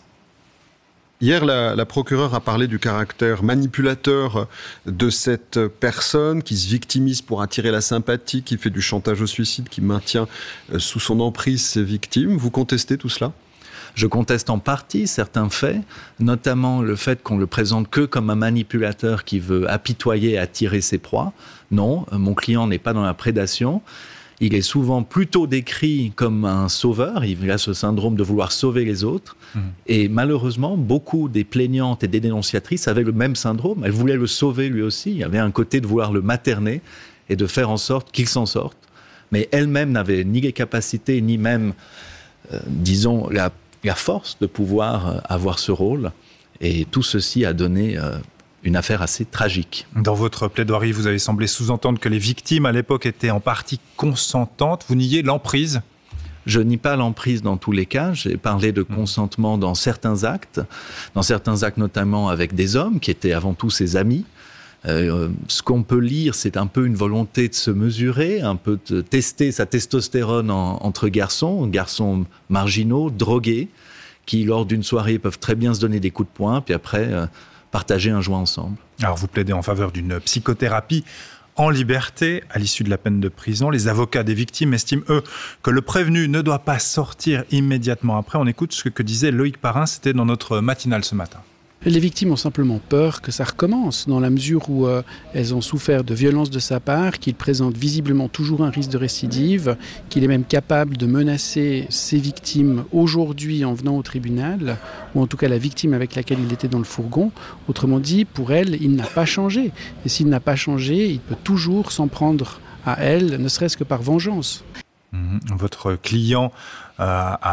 Hier, la, la procureure a parlé du caractère manipulateur de cette personne qui se victimise pour attirer la sympathie, qui fait du chantage au suicide, qui maintient sous son emprise ses victimes. Vous contestez tout cela ? Je conteste en partie certains faits, notamment le fait qu'on le présente que comme un manipulateur qui veut apitoyer et attirer ses proies. Non, mon client n'est pas dans la prédation. il est souvent plutôt décrit comme un sauveur. Il a ce syndrome de vouloir sauver les autres. Mmh. Et malheureusement, beaucoup des plaignantes et des dénonciatrices avaient le même syndrome. Elles voulaient le sauver lui aussi. Il y avait un côté de vouloir le materner et de faire en sorte qu'il s'en sorte. Mais elles-mêmes n'avaient ni les capacités, ni même, euh, disons, la, la force de pouvoir euh, avoir ce rôle. Et tout ceci a donné euh, une affaire assez tragique. Dans votre plaidoirie, vous avez semblé sous-entendre que les victimes, à l'époque, étaient en partie consentantes. Vous niez l'emprise ? Je nie pas l'emprise dans tous les cas. J'ai parlé de consentement dans certains actes, dans certains actes notamment avec des hommes qui étaient avant tout ses amis. Euh, ce qu'on peut lire, c'est un peu une volonté de se mesurer, un peu de tester sa testostérone en, entre garçons, garçons marginaux, drogués, qui lors d'une soirée peuvent très bien se donner des coups de poing, puis après euh, partager un joint ensemble. Alors vous plaidez en faveur d'une psychothérapie en liberté à l'issue de la peine de prison. Les avocats des victimes estiment, eux, que le prévenu ne doit pas sortir immédiatement après. On écoute ce que disait Loïc Parrain, c'était dans notre matinale ce matin. Les victimes ont simplement peur que ça recommence, dans la mesure où euh, elles ont souffert de violences de sa part, qu'il présente visiblement toujours un risque de récidive, qu'il est même capable de menacer ses victimes aujourd'hui en venant au tribunal, ou en tout cas la victime avec laquelle il était dans le fourgon. Autrement dit, pour elle, il n'a pas changé. Et s'il n'a pas changé, il peut toujours s'en prendre à elle, ne serait-ce que par vengeance. Mmh. Votre client euh,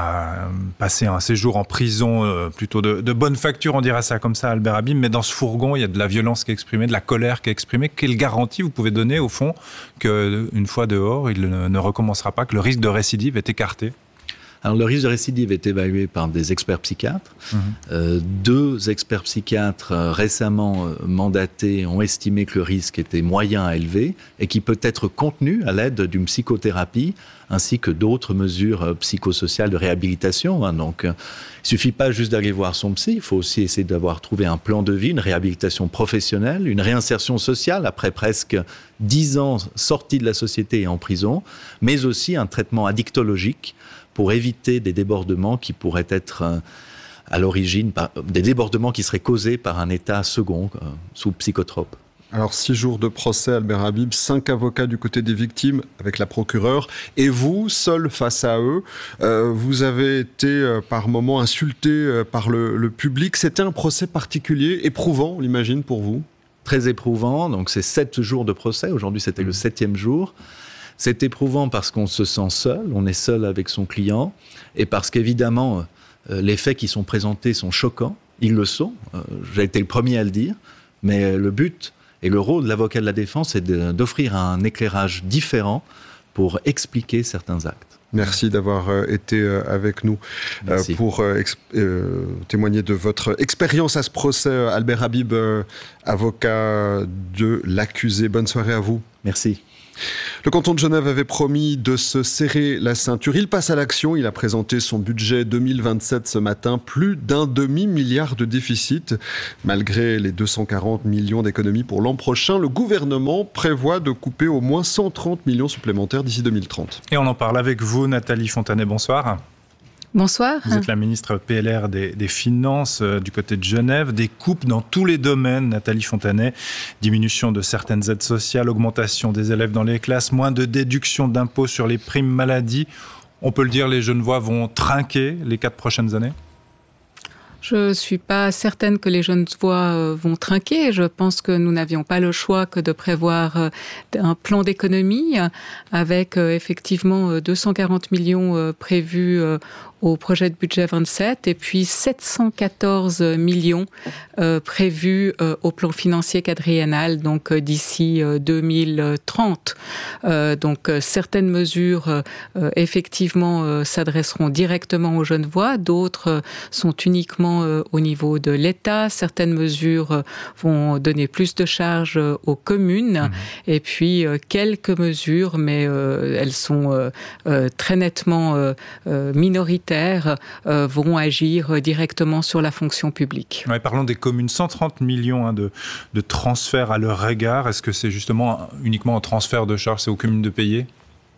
a passé un séjour en prison euh, plutôt de, de bonne facture, on dira ça comme ça, Albert Habib, mais dans ce fourgon, il y a de la violence qui est exprimée, de la colère qui est exprimée. Quelle garantie vous pouvez donner, au fond, qu'une fois dehors, il ne, ne recommencera pas, que le risque de récidive est écarté ? Alors, le risque de récidive est évalué par des experts psychiatres. Mmh. Euh, deux experts psychiatres euh, récemment euh, mandatés ont estimé que le risque était moyen à élevé et qui peut être contenu à l'aide d'une psychothérapie ainsi que d'autres mesures euh, psychosociales de réhabilitation. Hein. Donc, euh, il ne suffit pas juste d'aller voir son psy, il faut aussi essayer d'avoir trouvé un plan de vie, une réhabilitation professionnelle, une réinsertion sociale après presque dix ans sorti de la société et en prison, mais aussi un traitement addictologique pour éviter des débordements qui pourraient être euh, à l'origine, par, des débordements qui seraient causés par un état second, euh, sous psychotrope. Alors, six jours de procès, Albert Habib, cinq avocats du côté des victimes avec la procureure, et vous, seul face à eux, euh, vous avez été euh, par moments insulté euh, par le, le public. C'était un procès particulier, éprouvant, on l'imagine, pour vous ? Très éprouvant, donc c'est sept jours de procès, aujourd'hui c'était le septième jour. C'est éprouvant parce qu'on se sent seul, on est seul avec son client, et parce qu'évidemment, euh, les faits qui sont présentés sont choquants, ils le sont, euh, j'ai été le premier à le dire, mais le but et le rôle de l'avocat de la défense est de, d'offrir un éclairage différent pour expliquer certains actes. Merci d'avoir euh, été euh, avec nous euh, pour euh, exp- euh, témoigner de votre expérience à ce procès. Albert Habib, euh, avocat de l'accusé. Bonne soirée à vous. Merci. Le canton de Genève avait promis de se serrer la ceinture. Il passe à l'action. Il a présenté son budget deux mille vingt-sept ce matin. Plus d'un demi-milliard de déficit. Malgré les deux cent quarante millions d'économies pour l'an prochain, le gouvernement prévoit de couper au moins cent trente millions supplémentaires d'ici deux mille trente. Et on en parle avec vous, Nathalie Fontanet. Bonsoir. Bonsoir. Vous êtes la ministre P L R des, des Finances euh, du côté de Genève. Des coupes dans tous les domaines, Nathalie Fontanet. Diminution de certaines aides sociales, augmentation des élèves dans les classes, moins de déduction d'impôts sur les primes maladie. On peut le dire, les Genevois vont trinquer les quatre prochaines années ? Je ne suis pas certaine que les Genevois vont trinquer. Je pense que nous n'avions pas le choix que de prévoir un plan d'économie avec effectivement deux cent quarante millions prévus au projet de budget vingt-sept et puis sept cent quatorze millions euh, prévus euh, au plan financier quadriennal, donc euh, d'ici euh, deux mille trente. Euh, donc euh, certaines mesures euh, effectivement euh, s'adresseront directement aux Genevois, d'autres euh, sont uniquement euh, au niveau de l'État, certaines mesures euh, vont donner plus de charges euh, aux communes, mmh. et puis euh, quelques mesures, mais euh, elles sont euh, euh, très nettement euh, euh, minoritaires, Euh, vont agir directement sur la fonction publique. Ouais, parlons des communes, cent trente millions hein, de, de transferts à leur égard. Est-ce que c'est justement uniquement un transfert de charges, c'est aux communes de payer ?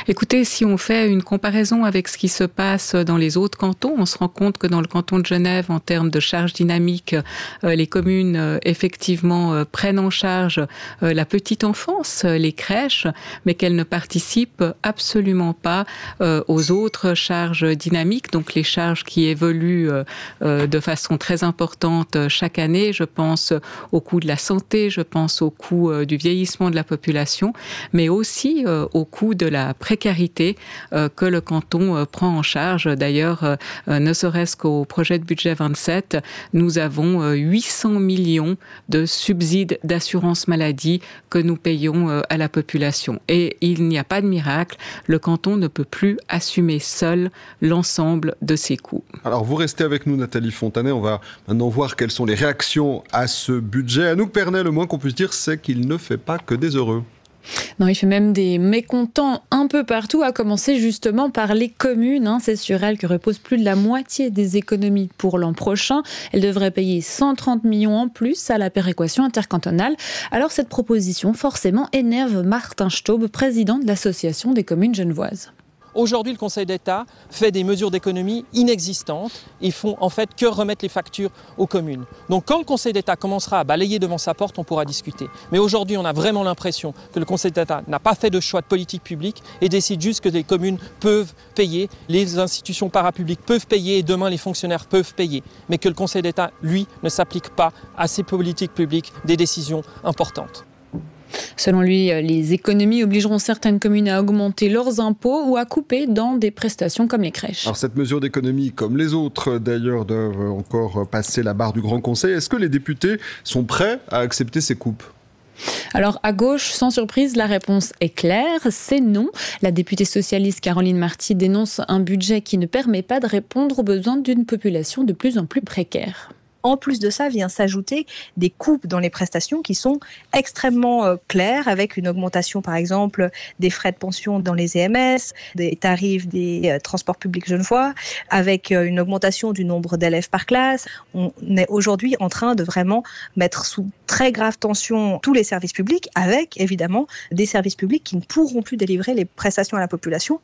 Écoutez, si on fait une comparaison avec ce qui se passe dans les autres cantons, on se rend compte que dans le canton de Genève, en termes de charge dynamique, euh, les communes euh, effectivement euh, prennent en charge euh, la petite enfance, euh, les crèches, mais qu'elles ne participent absolument pas euh, aux autres charges dynamiques, donc les charges qui évoluent euh, euh, de façon très importante chaque année. Je pense au coût de la santé, je pense au coût euh, du vieillissement de la population, mais aussi euh, au coût de la précarité euh, que le canton euh, prend en charge. D'ailleurs, euh, ne serait-ce qu'au projet de budget vingt-sept, nous avons euh, huit cents millions de subsides d'assurance maladie que nous payons euh, à la population. Et il n'y a pas de miracle, le canton ne peut plus assumer seul l'ensemble de ses coûts. Alors vous restez avec nous, Nathalie Fontanet, on va maintenant voir quelles sont les réactions à ce budget. Anouk Pernet, le moins qu'on puisse dire, c'est qu'il ne fait pas que des heureux. Non, il fait même des mécontents un peu partout, à commencer justement par les communes. Hein. C'est sur elles que repose plus de la moitié des économies pour l'an prochain. Elles devraient payer cent trente millions en plus à la péréquation intercantonale. Alors cette proposition, forcément, énerve Martin Staub, président de l'Association des communes genevoises. Aujourd'hui, le Conseil d'État fait des mesures d'économie inexistantes et font en fait que remettre les factures aux communes. Donc quand le Conseil d'État commencera à balayer devant sa porte, on pourra discuter. Mais aujourd'hui, on a vraiment l'impression que le Conseil d'État n'a pas fait de choix de politique publique et décide juste que les communes peuvent payer, les institutions parapubliques peuvent payer et demain les fonctionnaires peuvent payer. Mais que le Conseil d'État, lui, ne s'applique pas à ces politiques publiques des décisions importantes. Selon lui, les économies obligeront certaines communes à augmenter leurs impôts ou à couper dans des prestations comme les crèches. Alors cette mesure d'économie, comme les autres d'ailleurs, doivent encore passer la barre du Grand Conseil. Est-ce que les députés sont prêts à accepter ces coupes ? Alors à gauche, sans surprise, la réponse est claire, c'est non. La députée socialiste Caroline Marty dénonce un budget qui ne permet pas de répondre aux besoins d'une population de plus en plus précaire. En plus de ça, vient s'ajouter des coupes dans les prestations qui sont extrêmement euh, claires, avec une augmentation, par exemple, des frais de pension dans les E M S, des tarifs des euh, transports publics genevois, avec euh, une augmentation du nombre d'élèves par classe. On est aujourd'hui en train de vraiment mettre sous très grave tension tous les services publics, avec évidemment des services publics qui ne pourront plus délivrer les prestations à la population.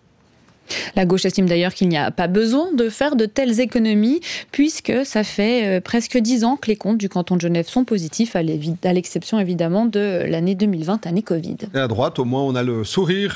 La gauche estime d'ailleurs qu'il n'y a pas besoin de faire de telles économies puisque ça fait euh, presque dix ans que les comptes du canton de Genève sont positifs, à l'exception évidemment de l'année deux mille vingt, année Covid. Et à droite, au moins, on a le sourire.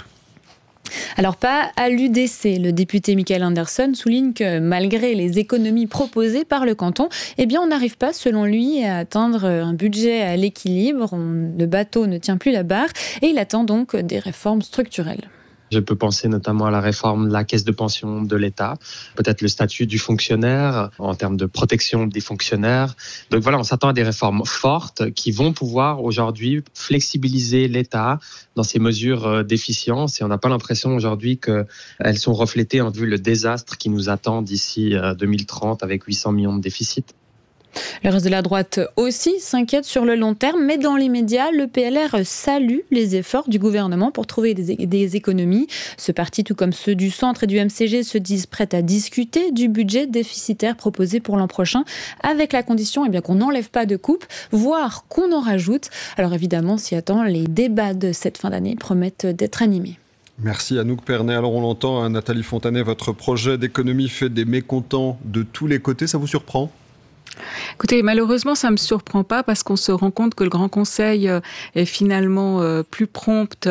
Alors pas à l'U D C. Le député Michael Anderson souligne que malgré les économies proposées par le canton, eh bien on n'arrive pas, selon lui, à atteindre un budget à l'équilibre. On, le bateau ne tient plus la barre et il attend donc des réformes structurelles. Je peux penser notamment à la réforme de la caisse de pension de l'État, peut-être le statut du fonctionnaire en termes de protection des fonctionnaires. Donc voilà, on s'attend à des réformes fortes qui vont pouvoir aujourd'hui flexibiliser l'État dans ses mesures d'efficience. Et on n'a pas l'impression aujourd'hui qu'elles sont reflétées en vue le désastre qui nous attend d'ici deux mille trente avec huit cents millions de déficit. Le reste de la droite aussi s'inquiète sur le long terme, mais dans l'immédiat, le P L R salue les efforts du gouvernement pour trouver des, des économies. Ce parti, tout comme ceux du centre et du M C G, se disent prêts à discuter du budget déficitaire proposé pour l'an prochain, avec la condition eh bien, qu'on n'enlève pas de coupe, voire qu'on en rajoute. Alors évidemment, s'y attend, les débats de cette fin d'année promettent d'être animés. Merci Anouk Pernet. Alors on l'entend, hein, Nathalie Fontanet, votre projet d'économie fait des mécontents de tous les côtés, ça vous surprend ? Écoutez, malheureusement, ça ne me surprend pas parce qu'on se rend compte que le Grand Conseil est finalement plus prompt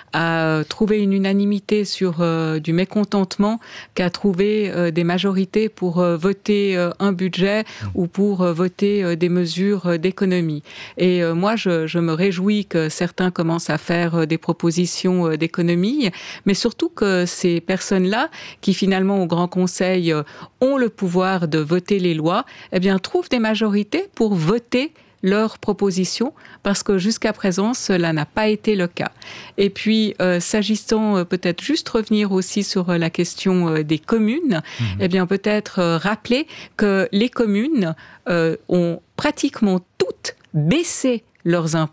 à trouver une unanimité sur du mécontentement qu'à trouver des majorités pour voter un budget ou pour voter des mesures d'économie. Et moi, je, je me réjouis que certains commencent à faire des propositions d'économie, mais surtout que ces personnes-là, qui finalement au Grand Conseil ont le pouvoir de voter les lois, eh bien, trouvent des majorités pour voter leurs propositions, parce que jusqu'à présent, cela n'a pas été le cas. Et puis, euh, s'agissant euh, peut-être juste revenir aussi sur euh, la question euh, des communes, mmh. eh bien peut-être euh, rappeler que les communes euh, ont pratiquement toutes baissé leurs impôts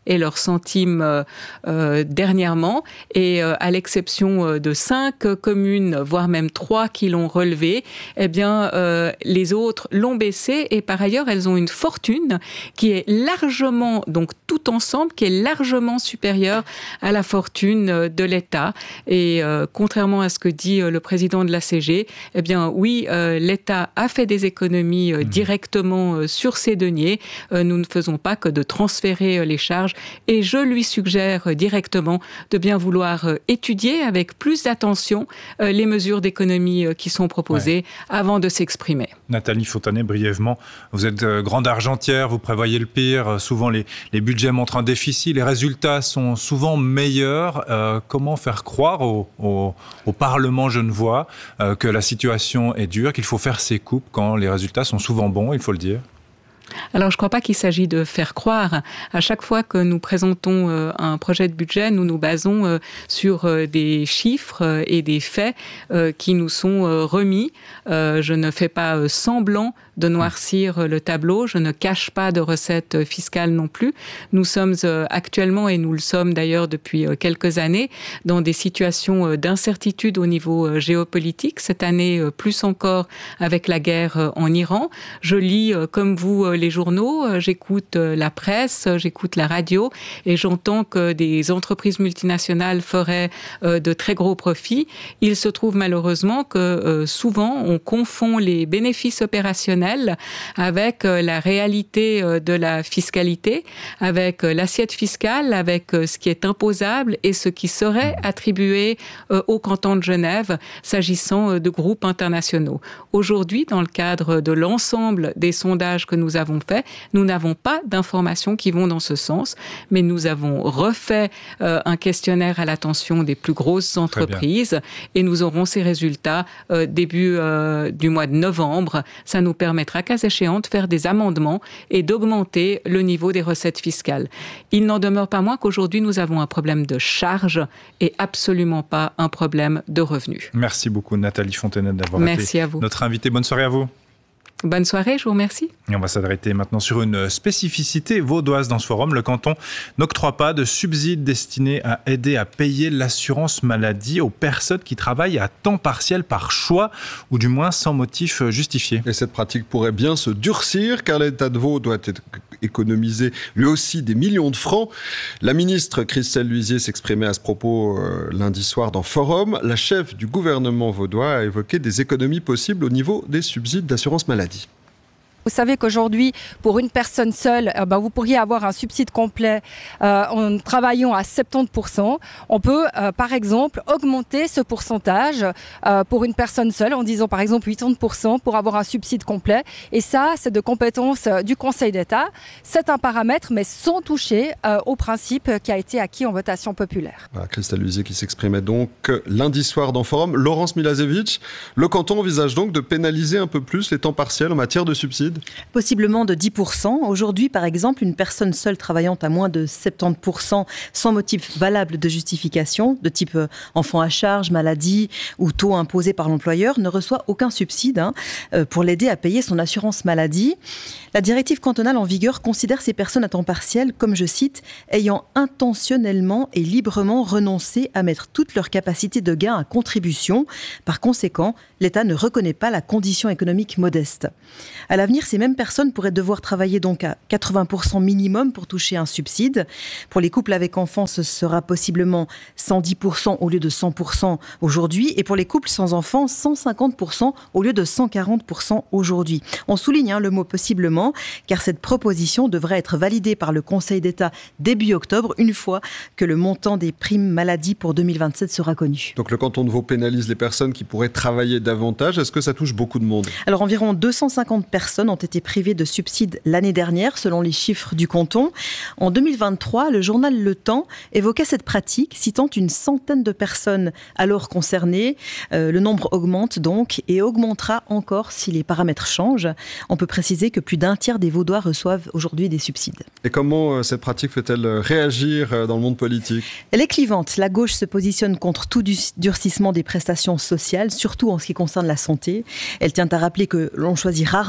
et leurs centimes euh, euh, dernièrement. Et euh, à l'exception de cinq communes, voire même trois qui l'ont relevé, eh bien, euh, les autres l'ont baissé. Et par ailleurs, elles ont une fortune qui est largement, donc tout ensemble, qui est largement supérieure à la fortune de l'État. Et euh, contrairement à ce que dit euh, le président de l'A C G, eh bien, oui, euh, l'État a fait des économies euh, directement euh, sur ses deniers. Euh, nous ne faisons pas que de transférer euh, les charges. Et je lui suggère euh, directement de bien vouloir euh, étudier avec plus d'attention euh, les mesures d'économie euh, qui sont proposées ouais. avant de s'exprimer. Nathalie Fontanet, brièvement, vous êtes euh, grande argentière, vous prévoyez le pire. Euh, souvent, les, les budgets montrent un déficit, les résultats sont souvent meilleurs. Euh, comment faire croire au, au, au Parlement genevois euh, que la situation est dure, qu'il faut faire ses coupes quand les résultats sont souvent bons, il faut le dire? Alors, je ne crois pas qu'il s'agit de faire croire. À chaque fois que nous présentons euh, un projet de budget, nous nous basons euh, sur euh, des chiffres euh, et des faits euh, qui nous sont euh, remis. Euh, je ne fais pas euh, semblant de noircir le tableau. Je ne cache pas de recettes fiscales non plus. Nous sommes euh, actuellement, et nous le sommes d'ailleurs depuis euh, quelques années, dans des situations euh, d'incertitude au niveau euh, géopolitique. Cette année, euh, plus encore avec la guerre euh, en Iran. Je lis, euh, comme vous, euh, les journaux, euh, j'écoute euh, la presse, euh, j'écoute la radio, et j'entends que des entreprises multinationales feraient euh, de très gros profits. Il se trouve malheureusement que euh, souvent, on confond les bénéfices opérationnels avec la réalité de la fiscalité, avec l'assiette fiscale, avec ce qui est imposable et ce qui serait attribué au canton de Genève s'agissant de groupes internationaux. Aujourd'hui, dans le cadre de l'ensemble des sondages que nous avons faits, nous n'avons pas d'informations qui vont dans ce sens, mais nous avons refait un questionnaire à l'attention des plus grosses entreprises et nous aurons ces résultats début du mois de novembre. Ça nous permet permettra, cas échéant, de faire des amendements et d'augmenter le niveau des recettes fiscales. Il n'en demeure pas moins qu'aujourd'hui, nous avons un problème de charge et absolument pas un problème de revenus. Merci beaucoup, Nathalie Fontanet, d'avoir Merci été à vous. notre invitée. Bonne soirée à vous. Bonne soirée, je vous remercie. Et on va s'arrêter maintenant sur une spécificité vaudoise dans ce forum. Le canton n'octroie pas de subsides destinés à aider à payer l'assurance maladie aux personnes qui travaillent à temps partiel par choix ou du moins sans motif justifié. Et cette pratique pourrait bien se durcir car l'État de Vaud doit économiser lui aussi des millions de francs. La ministre Christelle Luisier s'exprimait à ce propos euh, lundi soir dans Forum. La chef du gouvernement vaudois a évoqué des économies possibles au niveau des subsides d'assurance maladie. Vous savez qu'aujourd'hui, pour une personne seule, euh, ben, vous pourriez avoir un subside complet euh, en travaillant à soixante-dix pour cent. On peut, euh, par exemple, augmenter ce pourcentage euh, pour une personne seule en disant, par exemple, quatre-vingts pour cent pour avoir un subside complet. Et ça, c'est de compétence euh, du Conseil d'État. C'est un paramètre, mais sans toucher euh, au principe qui a été acquis en votation populaire. Voilà, Christelle Luisier qui s'exprimait donc lundi soir dans Forum. Laurence Milasevic, le canton envisage donc de pénaliser un peu plus les temps partiels en matière de subsides? Possiblement de dix pour cent. Aujourd'hui, par exemple, une personne seule travaillant à moins de soixante-dix pour cent sans motif valable de justification, de type enfant à charge, maladie ou taux imposé par l'employeur, ne reçoit aucun subside hein, pour l'aider à payer son assurance maladie. La directive cantonale en vigueur considère ces personnes à temps partiel, comme je cite, ayant intentionnellement et librement renoncé à mettre toute leur capacité de gain à contribution. Par conséquent, l'État ne reconnaît pas la condition économique modeste. À l'avenir, ces mêmes personnes pourraient devoir travailler donc à quatre-vingts pour cent minimum pour toucher un subside. Pour les couples avec enfants, ce sera possiblement cent dix pour cent au lieu de cent pour cent aujourd'hui. Et pour les couples sans enfants, cent cinquante pour cent au lieu de cent quarante pour cent aujourd'hui. On souligne hein, le mot possiblement, car cette proposition devrait être validée par le Conseil d'État début octobre, une fois que le montant des primes maladie pour deux mille vingt-sept sera connu. Donc le canton de Vaud pénalise les personnes qui pourraient travailler davantage. Est-ce que ça touche beaucoup de monde? Alors environ deux cent cinquante personnes ont été privées de subsides l'année dernière, selon les chiffres du canton. En deux mille vingt-trois, le journal Le Temps évoquait cette pratique, citant une centaine de personnes alors concernées. Euh, le nombre augmente donc et augmentera encore si les paramètres changent. On peut préciser que plus d'un tiers des Vaudois reçoivent aujourd'hui des subsides. Et comment euh, cette pratique fait-elle réagir euh, dans le monde politique? Elle est clivante. La gauche se positionne contre tout du- durcissement des prestations sociales, surtout en ce qui concerne la santé. Elle tient à rappeler que l'on choisit rarement de travailler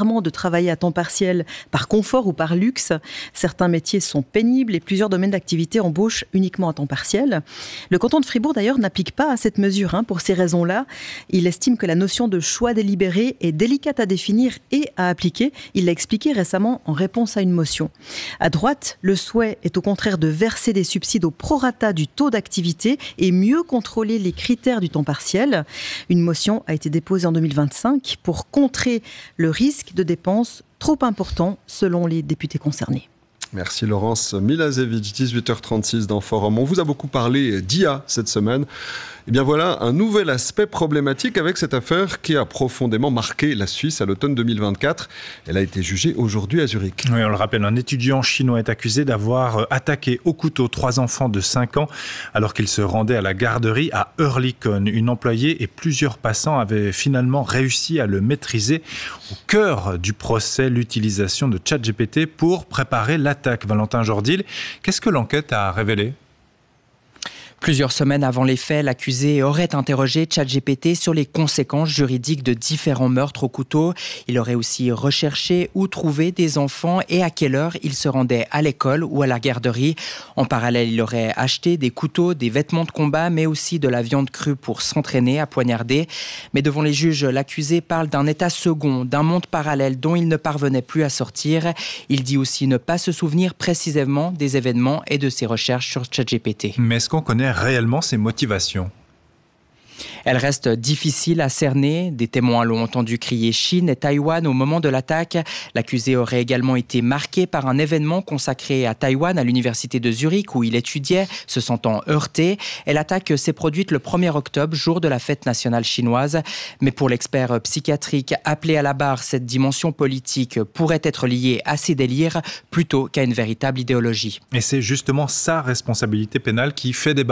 travailler à temps partiel par confort ou par luxe. Certains métiers sont pénibles et plusieurs domaines d'activité embauchent uniquement à temps partiel. Le canton de Fribourg, d'ailleurs, n'applique pas à cette mesure. Hein. Pour ces raisons-là, il estime que la notion de choix délibéré est délicate à définir et à appliquer. Il l'a expliqué récemment en réponse à une motion. À droite, le souhait est au contraire de verser des subsides au prorata du taux d'activité et mieux contrôler les critères du temps partiel. Une motion a été déposée en deux mille vingt-cinq pour contrer le risque de dépenses trop important selon les députés concernés. Merci Laurence Milasevic, dix-huit heures trente-six dans Forum. On vous a beaucoup parlé d'I A cette semaine. Eh bien voilà un nouvel aspect problématique avec cette affaire qui a profondément marqué la Suisse à l'automne deux mille vingt-quatre. Elle a été jugée aujourd'hui à Zurich. Oui, on le rappelle, un étudiant chinois est accusé d'avoir attaqué au couteau trois enfants de cinq ans alors qu'ils se rendaient à la garderie à Oerlikon. Une employée et plusieurs passants avaient finalement réussi à le maîtriser. Au cœur du procès, l'utilisation de ChatGPT pour préparer l'attaque. Valentin Jordil, qu'est-ce que l'enquête a révélé ? Plusieurs semaines avant les faits, l'accusé aurait interrogé ChatGPT sur les conséquences juridiques de différents meurtres au couteau. Il aurait aussi recherché où trouver des enfants et à quelle heure ils se rendaient à l'école ou à la garderie. En parallèle, il aurait acheté des couteaux, des vêtements de combat, mais aussi de la viande crue pour s'entraîner à poignarder. Mais devant les juges, l'accusé parle d'un état second, d'un monde parallèle dont il ne parvenait plus à sortir. Il dit aussi ne pas se souvenir précisément des événements et de ses recherches sur ChatGPT. Mais est-ce qu'on connaît réellement ses motivations ? Elle reste difficile à cerner. Des témoins l'ont entendu crier Chine et Taïwan au moment de l'attaque. L'accusé aurait également été marqué par un événement consacré à Taïwan à l'université de Zurich où il étudiait, se sentant heurté. Et l'attaque s'est produite le premier octobre, jour de la fête nationale chinoise. Mais pour l'expert psychiatrique appelé à la barre, cette dimension politique pourrait être liée à ses délires plutôt qu'à une véritable idéologie. Et c'est justement sa responsabilité pénale qui fait débat ?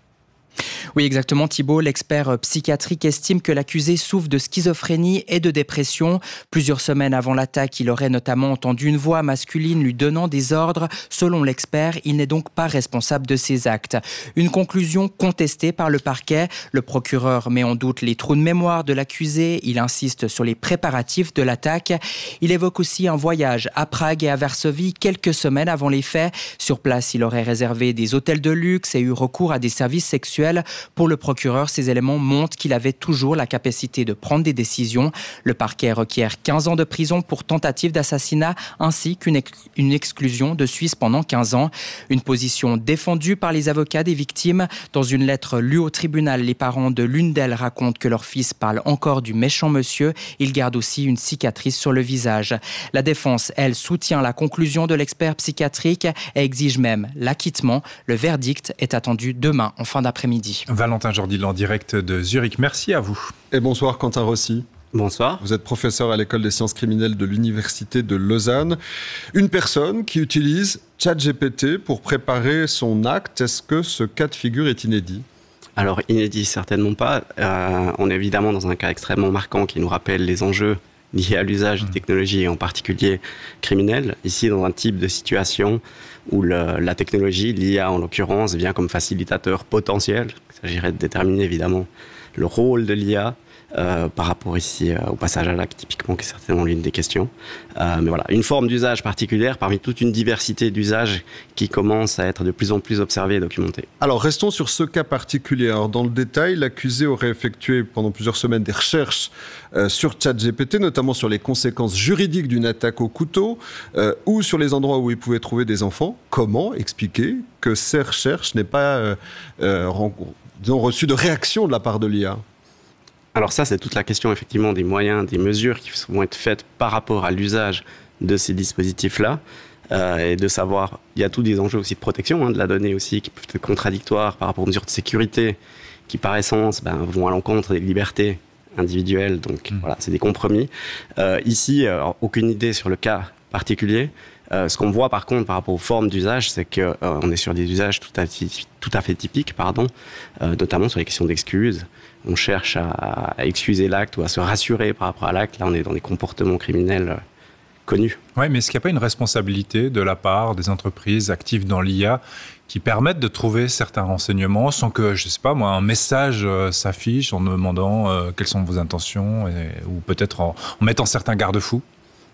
Oui, exactement, Thibault. L'expert psychiatrique estime que l'accusé souffre de schizophrénie et de dépression. Plusieurs semaines avant l'attaque, il aurait notamment entendu une voix masculine lui donnant des ordres. Selon l'expert, il n'est donc pas responsable de ses actes. Une conclusion contestée par le parquet. Le procureur met en doute les trous de mémoire de l'accusé. Il insiste sur les préparatifs de l'attaque. Il évoque aussi un voyage à Prague et à Varsovie quelques semaines avant les faits. Sur place, il aurait réservé des hôtels de luxe et eu recours à des services sexuels. Pour le procureur, ces éléments montrent qu'il avait toujours la capacité de prendre des décisions. Le parquet requiert quinze ans de prison pour tentative d'assassinat ainsi qu'une ex- une exclusion de Suisse pendant quinze ans. Une position défendue par les avocats des victimes. Dans une lettre lue au tribunal, les parents de l'une d'elles racontent que leur fils parle encore du méchant monsieur. Il garde aussi une cicatrice sur le visage. La défense, elle, soutient la conclusion de l'expert psychiatrique et exige même l'acquittement. Le verdict est attendu demain en fin d'après-midi. Valentin Jordil en direct de Zurich, merci à vous. Et bonsoir Quentin Rossi. Bonsoir. Vous êtes professeur à l'école des sciences criminelles de l'université de Lausanne. Une personne qui utilise ChatGPT pour préparer son acte, est-ce que ce cas de figure est inédit ? Alors inédit, certainement pas. Euh, on est évidemment dans un cas extrêmement marquant qui nous rappelle les enjeux liés à l'usage des technologies, et en particulier criminelles. Ici, dans un type de situation où le, la technologie, l'I A en l'occurrence, vient comme facilitateur potentiel. Il s'agirait de déterminer évidemment le rôle de l'I A euh, par rapport ici euh, au passage à l'acte, typiquement, qui est certainement l'une des questions. Euh, mais voilà, une forme d'usage particulière parmi toute une diversité d'usages qui commence à être de plus en plus observée et documentée. Alors, restons sur ce cas particulier. Alors, dans le détail, l'accusé aurait effectué pendant plusieurs semaines des recherches euh, sur ChatGPT, notamment sur les conséquences juridiques d'une attaque au couteau euh, ou sur les endroits où il pouvait trouver des enfants. Comment expliquer que ces recherches n'aient pas euh, euh, disons, reçu de réaction de la part de l'I A ? Alors ça, c'est toute la question effectivement des moyens, des mesures qui vont être faites par rapport à l'usage de ces dispositifs-là. Euh, et de savoir, il y a tous des enjeux aussi de protection hein, de la donnée aussi qui peuvent être contradictoires par rapport aux mesures de sécurité qui par essence ben, vont à l'encontre des libertés individuelles. Donc mmh. voilà, c'est des compromis. Euh, ici, alors, aucune idée sur le cas particulier. Euh, ce qu'on voit par contre par rapport aux formes d'usage, c'est qu'on euh, est sur des usages tout à, tout à fait typiques, pardon, euh, notamment sur les questions d'excuses. On cherche à, à excuser l'acte ou à se rassurer par rapport à l'acte. Là, on est dans des comportements criminels euh, connus. Oui, mais est-ce qu'il n'y a pas une responsabilité de la part des entreprises actives dans l'I A qui permettent de trouver certains renseignements sans que, je ne sais pas moi, un message euh, s'affiche en demandant euh, quelles sont vos intentions et, ou peut-être en, en mettant certains garde-fous ?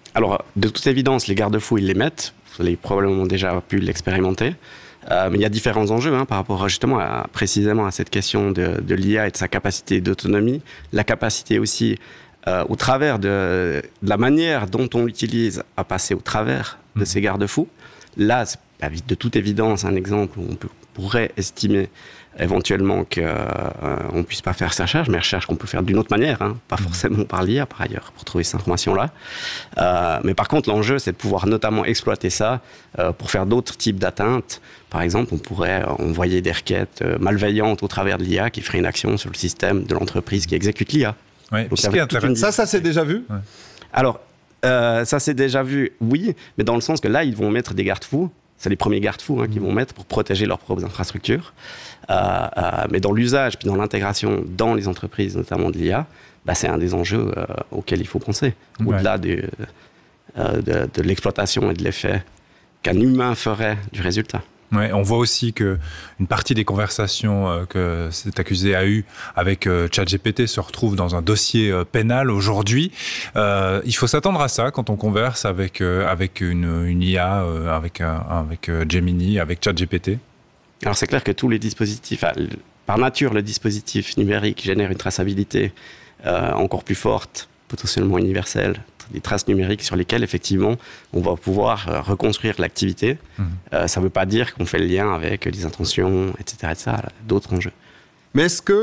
Alors, de toute évidence, les garde-fous, ils les mettent. Vous avez probablement déjà pu l'expérimenter. Euh, mais il y a différents enjeux hein, par rapport justement à, précisément à cette question de, de l'I A et de sa capacité d'autonomie. La capacité aussi, euh, au travers de, de la manière dont on l'utilise, à passer au travers de ces garde-fous. Là, c'est de toute évidence un exemple où on peut, pourrait estimer éventuellement qu'on euh, ne puisse pas faire ces recherches, mais recherches qu'on peut faire d'une autre manière, hein, pas forcément par l'I A par ailleurs, pour trouver cette information-là. Euh, mais par contre, l'enjeu, c'est de pouvoir notamment exploiter ça euh, pour faire d'autres types d'atteintes. Par exemple, on pourrait envoyer des requêtes euh, malveillantes au travers de l'I A qui ferait une action sur le système de l'entreprise qui exécute l'I A. Ouais, Donc, ce qui est intéressant. Ça, ça c'est déjà vu ouais. Alors, euh, ça c'est déjà vu, oui, mais dans le sens que là, ils vont mettre des garde-fous. C'est les premiers garde-fous hein, qu'ils vont mettre pour protéger leurs propres infrastructures. Euh, euh, mais dans l'usage, puis dans l'intégration dans les entreprises, notamment de l'I A, bah, c'est un des enjeux euh, auxquels il faut penser. Au-delà ouais. de, euh, de, de l'exploitation et de l'effet qu'un humain ferait du résultat. Ouais, on voit aussi qu'une partie des conversations euh, que cet accusé a eues avec euh, ChatGPT se retrouve dans un dossier euh, pénal aujourd'hui. Euh, il faut s'attendre à ça quand on converse avec, euh, avec une, une I A, euh, avec, un, avec euh, Gemini, avec ChatGPT. Alors c'est clair que tous les dispositifs, par nature le dispositif numérique génère une traçabilité euh, encore plus forte, potentiellement universelle, des traces numériques sur lesquelles, effectivement, on va pouvoir euh, reconstruire l'activité. Mmh. Euh, ça ne veut pas dire qu'on fait le lien avec les intentions, et cetera, et cetera, d'autres enjeux. Mais est-ce qu'on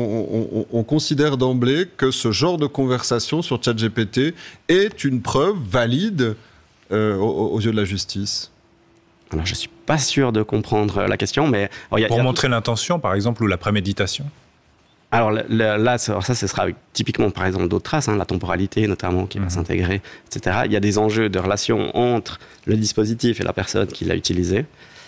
on, on considère d'emblée que ce genre de conversation sur ChatGPT est une preuve valide euh, aux, aux yeux de la justice ? Alors, je ne suis pas sûr de comprendre la question, mais... Alors, y a, Pour y a montrer tout... l'intention, par exemple, ou la préméditation ? Alors là, ça, ce sera avec, typiquement, par exemple, d'autres traces, hein, la temporalité notamment qui va mmh. s'intégrer, et cetera. Il y a des enjeux de relation entre le dispositif et la personne qui l'a utilisé.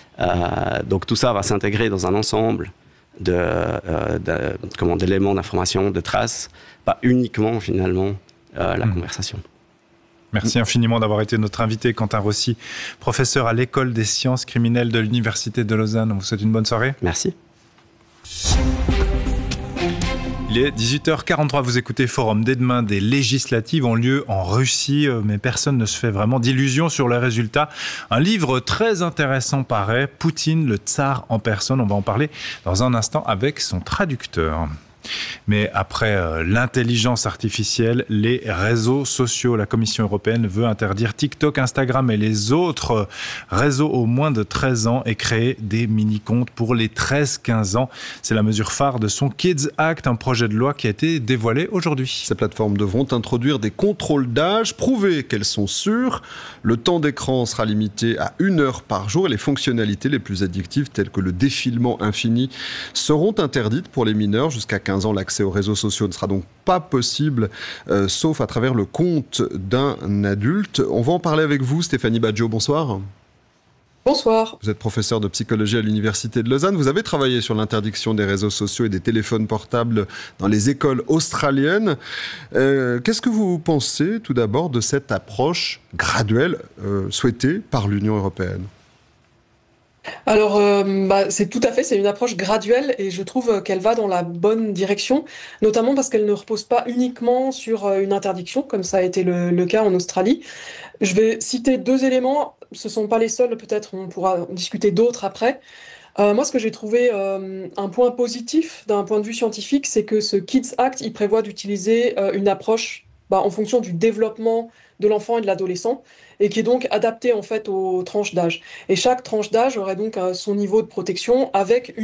Euh, donc tout ça va s'intégrer dans un ensemble de, euh, de, comment, d'éléments d'information, de traces, pas uniquement, finalement, euh, la mmh. conversation. Merci infiniment d'avoir été notre invité, Quentin Rossi, professeur à l'École des sciences criminelles de l'Université de Lausanne. On vous souhaite une bonne soirée. Merci. Il est dix-huit heures quarante-trois, vous écoutez Forum. Dès demain, des législatives ont lieu en Russie, mais personne ne se fait vraiment d'illusions sur les résultats. Un livre très intéressant paraît, Poutine, le tsar en personne. On va en parler dans un instant avec son traducteur. Mais après euh, l'intelligence artificielle, les réseaux sociaux, la Commission européenne veut interdire TikTok, Instagram et les autres réseaux aux moins de treize ans et créer des mini-comptes pour les treize quinze ans. C'est la mesure phare de son Kids Act, un projet de loi qui a été dévoilé aujourd'hui. Ces plateformes devront introduire des contrôles d'âge, prouver qu'elles sont sûres. Le temps d'écran sera limité à une heure par jour et les fonctionnalités les plus addictives telles que le défilement infini seront interdites pour les mineurs jusqu'à quinze ans. L'accès aux réseaux sociaux ne sera donc pas possible, euh, sauf à travers le compte d'un adulte. On va en parler avec vous, Stéphanie Badjo. Bonsoir. Bonsoir. Vous êtes professeur de psychologie à l'Université de Lausanne. Vous avez travaillé sur l'interdiction des réseaux sociaux et des téléphones portables dans les écoles australiennes. Euh, qu'est-ce que vous pensez, tout d'abord, de cette approche graduelle euh, souhaitée par l'Union européenne ? Alors, euh, bah, c'est tout à fait, c'est une approche graduelle et je trouve qu'elle va dans la bonne direction, notamment parce qu'elle ne repose pas uniquement sur une interdiction, comme ça a été le, le cas en Australie. Je vais citer deux éléments, ce ne sont pas les seuls, peut-être on pourra en discuter d'autres après. Euh, moi, ce que j'ai trouvé euh, un point positif d'un point de vue scientifique, c'est que ce Kids Act, il prévoit d'utiliser euh, une approche bah, en fonction du développement de l'enfant et de l'adolescent, et qui est donc adapté en fait aux tranches d'âge. Et chaque tranche d'âge aurait donc euh, son niveau de protection avec une